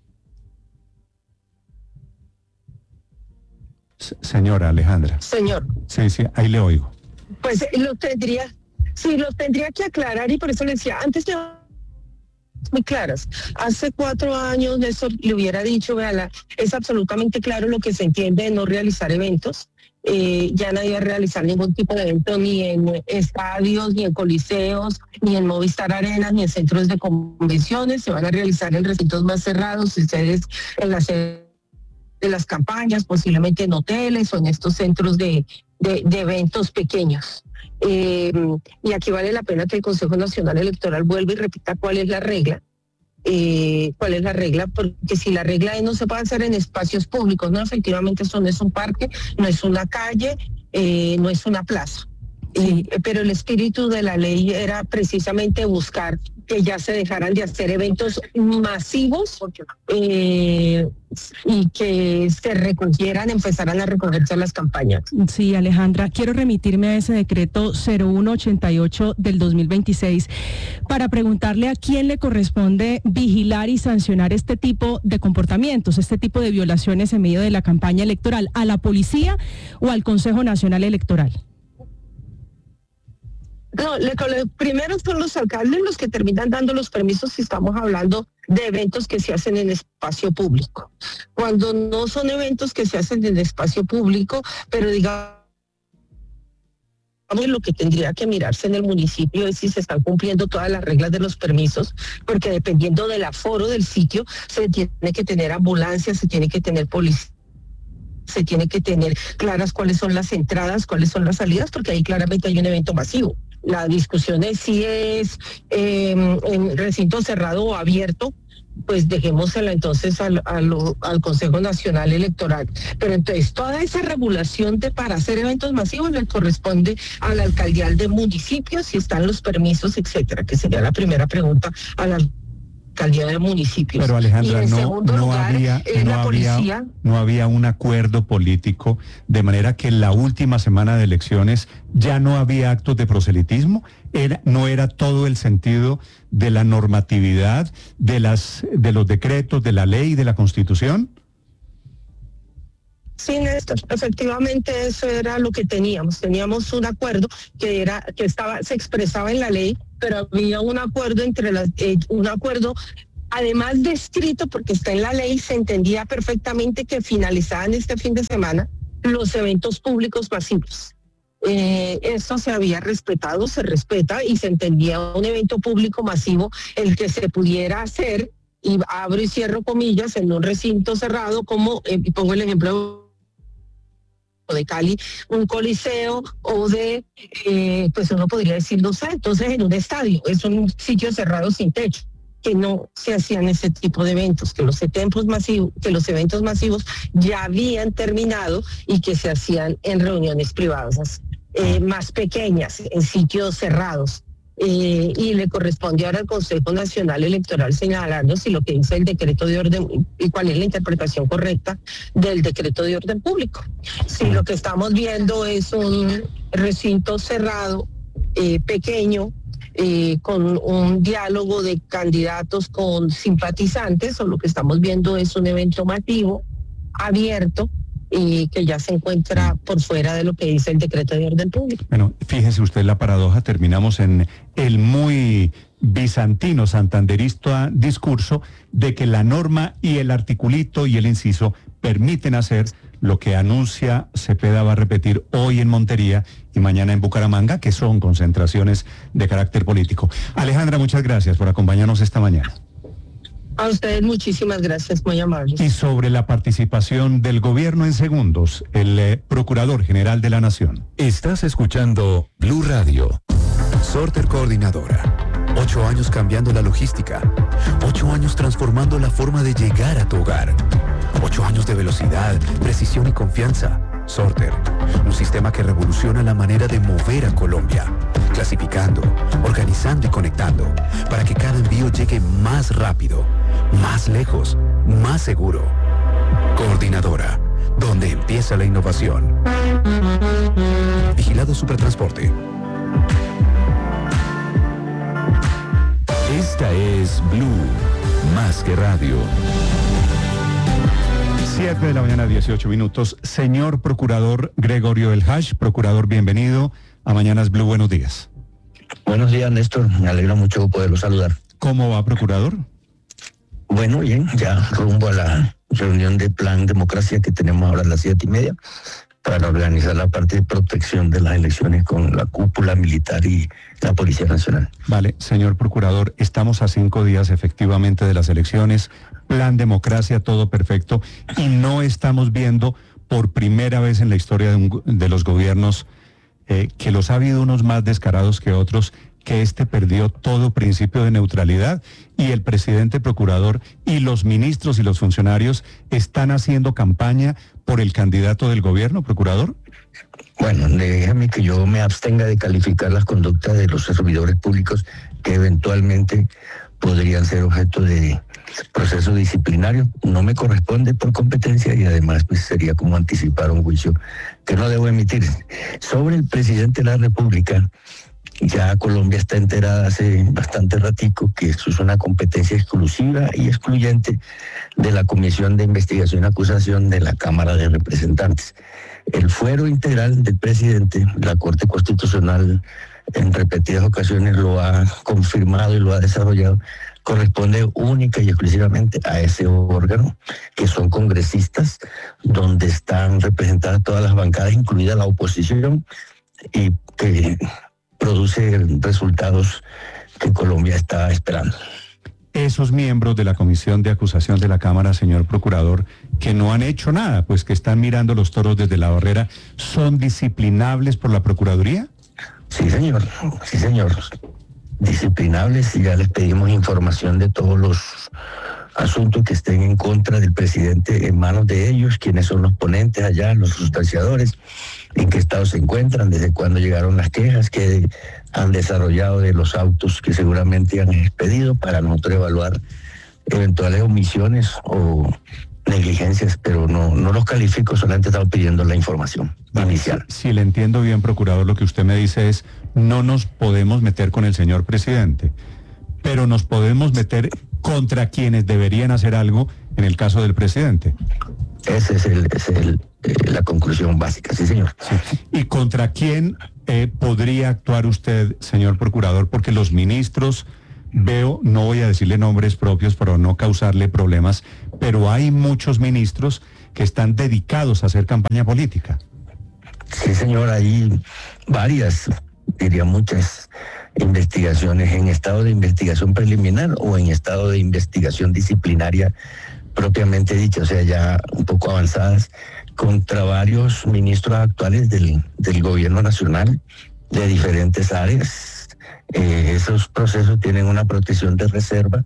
Señora Alejandra. Señor. Sí, sí, ahí le oigo. Pues lo tendría, sí, lo tendría que aclarar y por eso le decía, antes de... muy claras. Hace cuatro años Néstor le hubiera dicho, véala, es absolutamente claro lo que se entiende de no realizar eventos. Eh, ya nadie va a realizar ningún tipo de evento ni en estadios, ni en coliseos, ni en Movistar Arenas, ni en centros de convenciones. Se van a realizar en recintos más cerrados, en sedes, en las sedes de las campañas, posiblemente en hoteles o en estos centros de, de, de eventos pequeños. Eh, y aquí vale la pena que el Consejo Nacional Electoral vuelva y repita cuál es la regla, eh, cuál es la regla, porque si la regla es no se puede hacer en espacios públicos, no, efectivamente esto no es un parque, no es una calle, eh, no es una plaza. Sí. Eh, pero el espíritu de la ley era precisamente buscar que ya se dejaran de hacer eventos masivos eh, y que se recogieran, empezaran a recogerse las campañas. Sí, Alejandra, quiero remitirme a ese decreto cero uno ochenta y ocho del dos mil veintiséis para preguntarle a quién le corresponde vigilar y sancionar este tipo de comportamientos, este tipo de violaciones en medio de la campaña electoral, ¿a la policía o al Consejo Nacional Electoral? No, le, le, primero son los alcaldes los que terminan dando los permisos si estamos hablando de eventos que se hacen en espacio público. Cuando no son eventos que se hacen en espacio público, pero digamos lo que tendría que mirarse en el municipio es si se están cumpliendo todas las reglas de los permisos, porque dependiendo del aforo del sitio, se tiene que tener ambulancias, se tiene que tener policía, se tiene que tener claras cuáles son las entradas, cuáles son las salidas, porque ahí claramente hay un evento masivo. La discusión es si es eh, en recinto cerrado o abierto, pues dejémosela entonces al, al, al Consejo Nacional Electoral. Pero entonces toda esa regulación de para hacer eventos masivos le corresponde al alcaldial de municipios, si están los permisos, etcétera, que sería la primera pregunta a la alcaldía de municipios. Pero Alejandra, y en no, segundo no, lugar, había, eh, no, la había, policía. no había un acuerdo político, de manera que en la última semana de elecciones ya no había actos de proselitismo, era, no era todo el sentido de la normatividad, de, las, de los decretos, de la ley y de la Constitución. Sí, Néstor, efectivamente eso era lo que teníamos. Teníamos un acuerdo que era que estaba se expresaba en la ley, pero había un acuerdo entre las eh, un acuerdo además de escrito, porque está en la ley, se entendía perfectamente que finalizaban este fin de semana los eventos públicos masivos. Eh, esto se había respetado, se respeta y se entendía un evento público masivo el que se pudiera hacer, y abro y cierro comillas, en un recinto cerrado, como eh, y pongo el ejemplo de Cali, un coliseo, o de, eh, pues uno podría decir, no sé, entonces en un estadio, es un sitio cerrado sin techo, que no se hacían ese tipo de eventos, que los eventos masivos, que los eventos masivos ya habían terminado y que se hacían en reuniones privadas eh, más pequeñas, en sitios cerrados. Eh, y le corresponde ahora al Consejo Nacional Electoral señalarnos si lo que dice el decreto de orden y cuál es la interpretación correcta del decreto de orden público. Si lo que estamos viendo es un recinto cerrado, eh, pequeño, eh, con un diálogo de candidatos con simpatizantes, o lo que estamos viendo es un evento masivo, abierto, y que ya se encuentra por fuera de lo que dice el decreto de orden público. Bueno, fíjese usted la paradoja, terminamos en el muy bizantino santanderista discurso de que la norma y el articulito y el inciso permiten hacer lo que anuncia Cepeda va a repetir hoy en Montería y mañana en Bucaramanga, que son concentraciones de carácter político. Alejandra, muchas gracias por acompañarnos esta mañana. A ustedes muchísimas gracias, muy amables. Y sobre la participación del gobierno en segundos, el eh, Procurador General de la Nación. Estás escuchando Blue Radio. Sorter Coordinadora. Ocho años cambiando la logística. Ocho años transformando la forma de llegar a tu hogar. Ocho años de velocidad, precisión y confianza. Sorter, un sistema que revoluciona la manera de mover a Colombia. Clasificando, organizando y conectando, para que cada envío llegue más rápido, más lejos, más seguro. Coordinadora, donde empieza la innovación. Vigilado Supertransporte. Esta es Blue, más que radio. siete de la mañana, dieciocho minutos. Señor Procurador Gregorio El Hash, Procurador, bienvenido a Mañanas Blue, buenos días. Buenos días, Néstor, me alegra mucho poderlo saludar. ¿Cómo va, Procurador? Bueno, bien, ya rumbo a la reunión de Plan Democracia que tenemos ahora a las siete y media para organizar la parte de protección de las elecciones con la cúpula militar y la Policía Nacional. Vale, señor Procurador, estamos a cinco días efectivamente de las elecciones, Plan Democracia, todo perfecto, y no estamos viendo por primera vez en la historia de, un, de los gobiernos eh, que los ha habido unos más descarados que otros, que este perdió todo principio de neutralidad y el presidente procurador y los ministros y los funcionarios están haciendo campaña por el candidato del gobierno, procurador. Bueno, déjame que yo me abstenga de calificar las conductas de los servidores públicos que eventualmente podrían ser objeto de proceso disciplinario. No me corresponde por competencia y además pues, sería como anticipar un juicio que no debo emitir. Sobre el presidente de la República, ya Colombia está enterada hace bastante ratico que eso es una competencia exclusiva y excluyente de la Comisión de Investigación y Acusación de la Cámara de Representantes. El fuero integral del presidente, la Corte Constitucional en repetidas ocasiones lo ha confirmado y lo ha desarrollado, corresponde única y exclusivamente a ese órgano, que son congresistas, donde están representadas todas las bancadas, incluida la oposición, y que produce resultados que Colombia está esperando. Esos miembros de la Comisión de Acusación de la Cámara, señor Procurador, que no han hecho nada, pues que están mirando los toros desde la barrera, ¿son disciplinables por la Procuraduría? Sí, señor, sí, señor. Disciplinables, y ya les pedimos información de todos los asuntos que estén en contra del presidente en manos de ellos, quiénes son los ponentes allá, los sustanciadores, en qué estado se encuentran, desde cuándo llegaron las quejas, qué han desarrollado de los autos que seguramente han expedido, para nosotros evaluar eventuales omisiones o negligencias, pero no, no los califico, solamente estamos pidiendo la información inicial. Si, si le entiendo bien, procurador, lo que usted me dice es, no nos podemos meter con el señor presidente, pero nos podemos meter contra quienes deberían hacer algo en el caso del presidente. Esa es, el, es el, eh, la conclusión básica, sí, señor. Sí. ¿Y contra quién eh, podría actuar usted, señor procurador? Porque los ministros, veo, no voy a decirle nombres propios para no causarle problemas, pero hay muchos ministros que están dedicados a hacer campaña política. Sí, señor, hay varias, diría muchas investigaciones en estado de investigación preliminar o en estado de investigación disciplinaria propiamente dicha, o sea, ya un poco avanzadas, contra varios ministros actuales del, del gobierno nacional de diferentes áreas. Eh, esos procesos tienen una protección de reserva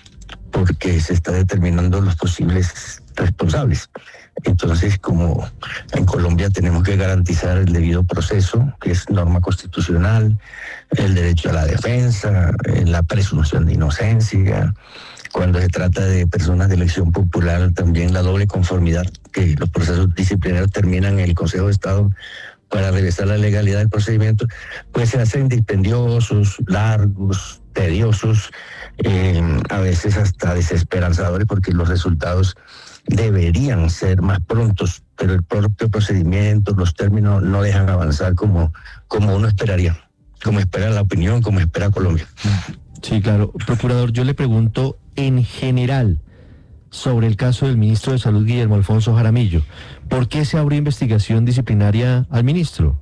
porque se está determinando los posibles responsables. Entonces, como en Colombia tenemos que garantizar el debido proceso, que es norma constitucional, el derecho a la defensa, la presunción de inocencia, cuando se trata de personas de elección popular, también la doble conformidad, que los procesos disciplinarios terminan en el Consejo de Estado para revisar la legalidad del procedimiento, pues se hacen dispendiosos, largos, tediosos, eh, a veces hasta desesperanzadores, porque los resultados deberían ser más prontos, pero el propio procedimiento, los términos no dejan avanzar como, como uno esperaría, como espera la opinión, como espera Colombia. Sí, claro. Procurador, yo le pregunto en general sobre el caso del ministro de Salud, Guillermo Alfonso Jaramillo. ¿Por qué se abrió investigación disciplinaria al ministro?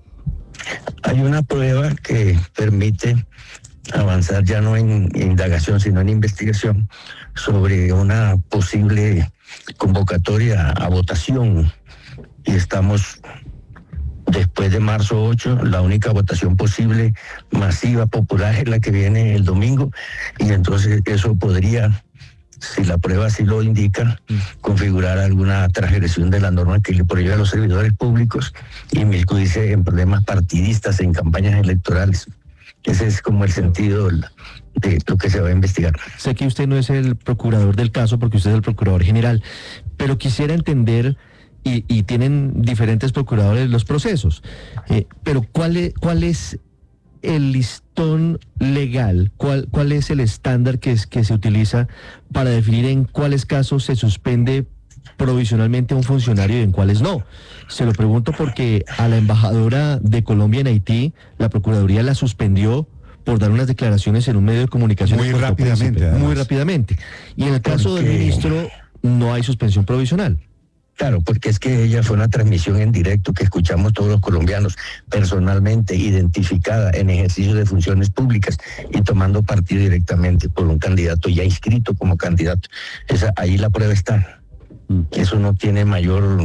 Hay una prueba que permite avanzar ya no en indagación, sino en investigación sobre una posible convocatoria a votación. Y estamos, después de marzo ocho, la única votación posible, masiva, popular, es la que viene el domingo. Y entonces eso podría, si la prueba así lo indica, configurar alguna transgresión de la norma que le prohíbe a los servidores públicos inmiscuirse en problemas partidistas, en campañas electorales. Ese es como el sentido de lo que se va a investigar. Sé que usted no es el procurador del caso porque usted es el procurador general, pero quisiera entender, y, y tienen diferentes procuradores los procesos, eh, pero ¿cuál es, cuál es el listón legal? ¿Cuál, cuál es el estándar que, es, que se utiliza para definir en cuáles casos se suspende provisionalmente a un funcionario y en cuáles no? Se lo pregunto porque a la embajadora de Colombia en Haití, la Procuraduría la suspendió por dar unas declaraciones en un medio de comunicación. Muy rápidamente. Muy rápidamente. Y en el caso del ministro no hay suspensión provisional. Claro, porque es que ella fue una transmisión en directo que escuchamos todos los colombianos, personalmente identificada en ejercicio de funciones públicas y tomando partido directamente por un candidato ya inscrito como candidato. Esa, ahí la prueba está. Eso no tiene mayor,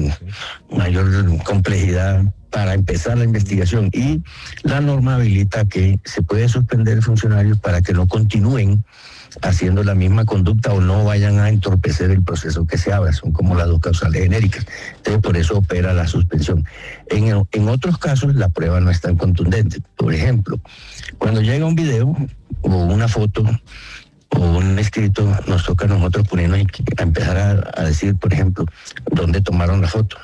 mayor complejidad para empezar la investigación, y la norma habilita que se puede suspender funcionarios para que no continúen haciendo la misma conducta o no vayan a entorpecer el proceso que se abra. Son como las dos causales genéricas. Entonces, por eso opera la suspensión. En, en otros casos, la prueba no es tan contundente. Por ejemplo, cuando llega un video o una foto o un escrito, nos toca a nosotros ponernos a empezar a, a decir, por ejemplo, dónde tomaron la foto,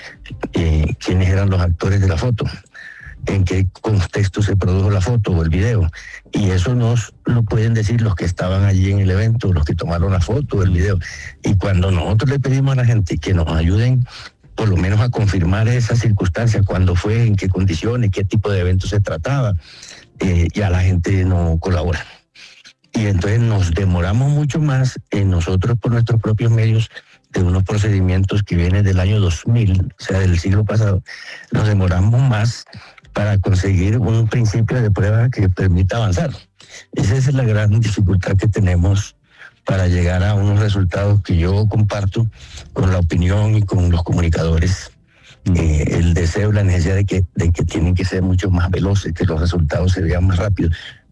eh, quiénes eran los actores de la foto, en qué contexto se produjo la foto o el video. Y eso nos lo pueden decir los que estaban allí en el evento, los que tomaron la foto o el video. Y cuando nosotros le pedimos a la gente que nos ayuden por lo menos a confirmar esas circunstancias, cuándo fue, en qué condiciones, qué tipo de evento se trataba, eh, ya la gente no colabora. Y entonces nos demoramos mucho más en nosotros por nuestros propios medios de unos procedimientos que vienen del año dos mil, o sea, del siglo pasado. Nos demoramos más para conseguir un principio de prueba que permita avanzar. Esa es la gran dificultad que tenemos para llegar a unos resultados que yo comparto con la opinión y con los comunicadores. Eh, el deseo, la necesidad de que, de que tienen que ser mucho más veloces, que los resultados se vean más rápidos.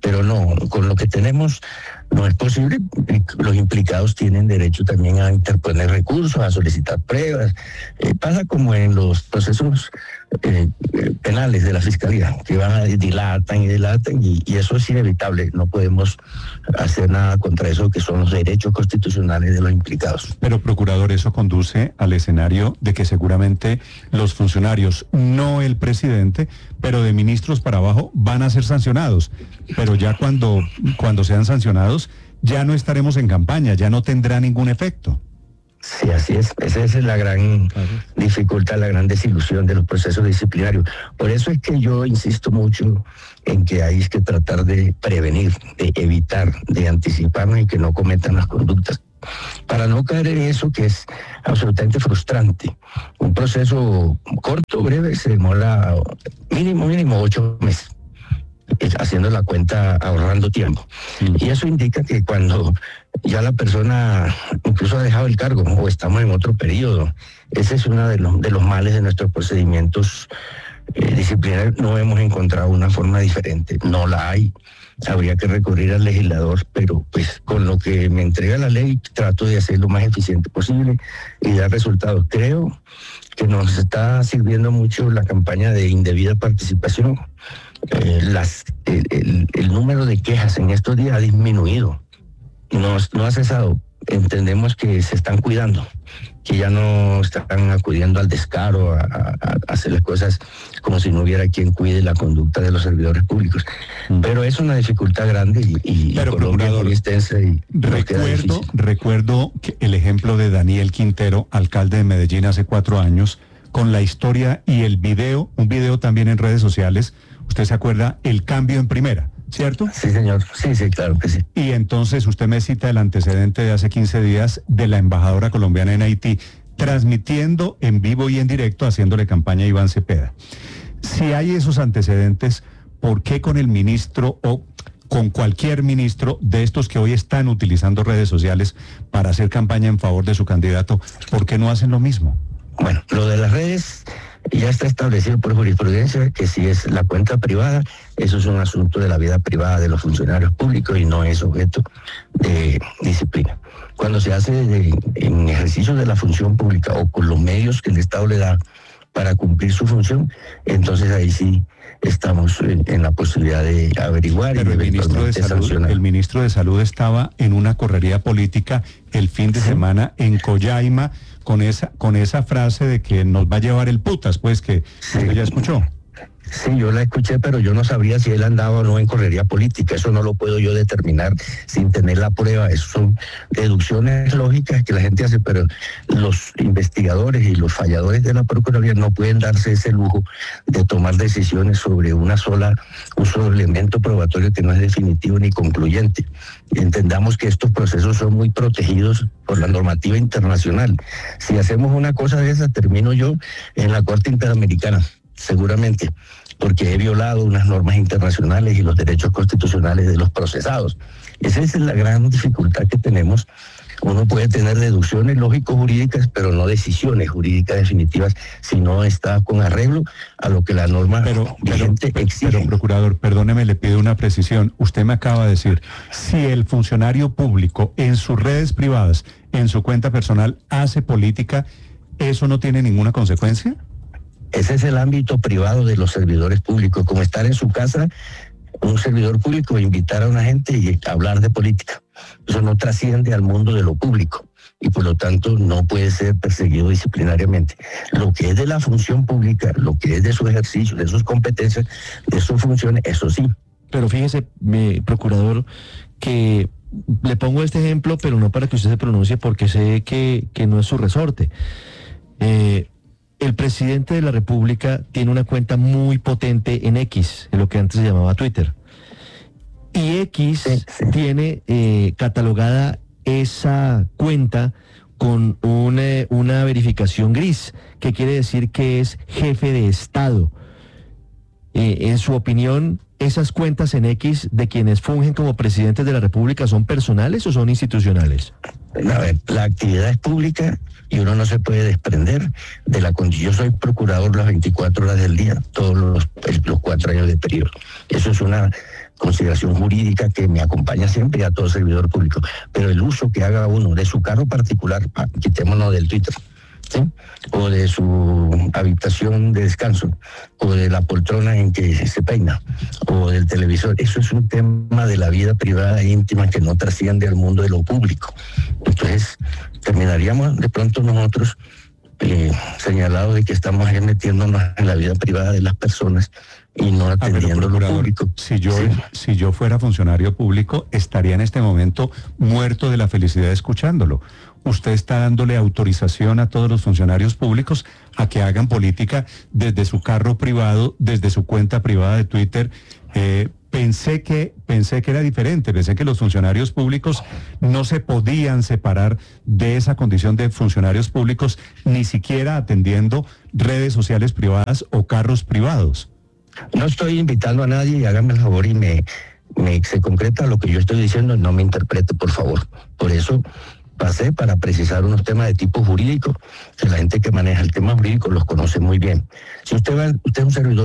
pero no, con lo que tenemos no es posible. Los implicados tienen derecho también a interponer recursos, a solicitar pruebas. Eh, pasa como en los procesos eh, penales de la Fiscalía, que van a dilatan y dilatan, y, y eso es inevitable. No podemos hacer nada contra eso, que son los derechos constitucionales de los implicados. Pero, procurador, eso conduce al escenario de que seguramente los funcionarios, no el presidente, pero de ministros para abajo, van a ser sancionados. Pero ya cuando, cuando sean sancionados, ya no estaremos en campaña, ya no tendrá ningún efecto. Sí, así es. Esa es la gran dificultad, la gran desilusión de los procesos disciplinarios. Por eso es que yo insisto mucho en que hay que tratar de prevenir, de evitar, de anticiparnos y que no cometan las conductas, para no caer en eso que es absolutamente frustrante. Un proceso corto, breve, se demora mínimo, mínimo ocho meses, haciendo la cuenta, ahorrando tiempo. Y eso indica que cuando ya la persona incluso ha dejado el cargo o estamos en otro periodo, ese es uno de los, de los males de nuestros procedimientos eh, disciplinarios. No hemos encontrado una forma diferente, no la hay. Habría que recurrir al legislador, pero pues con lo que me entrega la ley trato de hacer lo más eficiente posible y dar resultados. Creo que nos está sirviendo mucho la campaña de indebida participación. Eh, las, el, el, el número de quejas en estos días ha disminuido, no, no ha cesado. Entendemos que se están cuidando, que ya no están acudiendo al descaro, a, a, a hacer las cosas como si no hubiera quien cuide la conducta de los servidores públicos. Mm. Pero es una dificultad grande y, y Pero, Colombia es muy extensa y recuerdo, recuerdo que el ejemplo de Daniel Quintero, alcalde de Medellín hace cuatro años, con la historia y el video, un video también en redes sociales. ¿Usted se acuerda? El cambio en primera, ¿cierto? Sí, señor. Sí, sí, claro que sí. Y entonces usted me cita el antecedente de hace quince días de la embajadora colombiana en Haití, transmitiendo en vivo y en directo, haciéndole campaña a Iván Cepeda. Si hay esos antecedentes, ¿por qué con el ministro o con cualquier ministro de estos que hoy están utilizando redes sociales para hacer campaña en favor de su candidato, por qué no hacen lo mismo? Bueno, lo de las redes ya está establecido por jurisprudencia que si es la cuenta privada, eso es un asunto de la vida privada de los funcionarios públicos y no es objeto de disciplina. Cuando se hace de, en ejercicio de la función pública o con los medios que el Estado le da para cumplir su función, entonces ahí sí estamos en, en la posibilidad de averiguar. Pero y el ministro de Salud, sancionar. el ministro de Salud estaba en una correría política el fin de ¿Sí? semana en Coyaima con esa con esa frase de que nos va a llevar el putas, pues que Sí. usted ya escuchó. Sí, yo la escuché, pero yo no sabría si él andaba o no en correría política. Eso no lo puedo yo determinar sin tener la prueba. Eso son deducciones lógicas que la gente hace, pero los investigadores y los falladores de la Procuraduría no pueden darse ese lujo de tomar decisiones sobre una sola, un solo elemento probatorio que no es definitivo ni concluyente. Entendamos que estos procesos son muy protegidos por la normativa internacional. Si hacemos una cosa de esa, termino yo en la Corte Interamericana, seguramente, porque he violado unas normas internacionales y los derechos constitucionales de los procesados. Esa es la gran dificultad que tenemos. Uno puede tener deducciones lógico-jurídicas, pero no decisiones jurídicas definitivas, si no está con arreglo a lo que la norma pero, vigente pero, exige. Pero, procurador, perdóneme, le pido una precisión. Usted me acaba de decir, si el funcionario público en sus redes privadas, en su cuenta personal, hace política, ¿eso no tiene ninguna consecuencia? Ese es el ámbito privado de los servidores públicos, como estar en su casa, un servidor público, invitar a una gente y hablar de política. Eso no trasciende al mundo de lo público y por lo tanto no puede ser perseguido disciplinariamente. Lo que es de la función pública, lo que es de su ejercicio, de sus competencias, de sus funciones, eso sí. Pero fíjese, mi procurador, que le pongo este ejemplo, pero no para que usted se pronuncie porque sé que, que no es su resorte. Eh, El presidente de la República tiene una cuenta muy potente en X, en lo que antes se llamaba Twitter. Y X sí, sí. tiene eh, catalogada esa cuenta con una, una verificación gris, que quiere decir que es jefe de Estado. Eh, en su opinión, ¿esas cuentas en X de quienes fungen como presidentes de la República son personales o son institucionales? A ver, la actividad es pública y uno no se puede desprender de la condición. Yo soy procurador las veinticuatro horas del día, todos los, los cuatro años de periodo. Eso es una consideración jurídica que me acompaña siempre a todo servidor público. Pero el uso que haga uno de su carro particular, quitémonos del Twitter, ¿sí? O de su habitación de descanso, o de la poltrona en que se peina, o del televisor, eso es un tema de la vida privada e íntima que no trasciende al mundo de lo público. Entonces, terminaríamos de pronto nosotros eh, señalados de que estamos metiéndonos en la vida privada de las personas y no atendiendo ah, lo público. Si yo, sí. si yo fuera funcionario público, estaría en este momento muerto de la felicidad escuchándolo. Usted está dándole autorización a todos los funcionarios públicos a que hagan política desde su carro privado, desde su cuenta privada de Twitter. Eh, pensé que, pensé que era diferente, pensé que los funcionarios públicos no se podían separar de esa condición de funcionarios públicos, ni siquiera atendiendo redes sociales privadas o carros privados. No estoy invitando a nadie y hágame el favor y me, me se concreta lo que yo estoy diciendo, no me interprete, por favor. Por eso pasé para precisar unos temas de tipo jurídico, que la gente que maneja el tema jurídico los conoce muy bien. Si usted va, usted es un servidor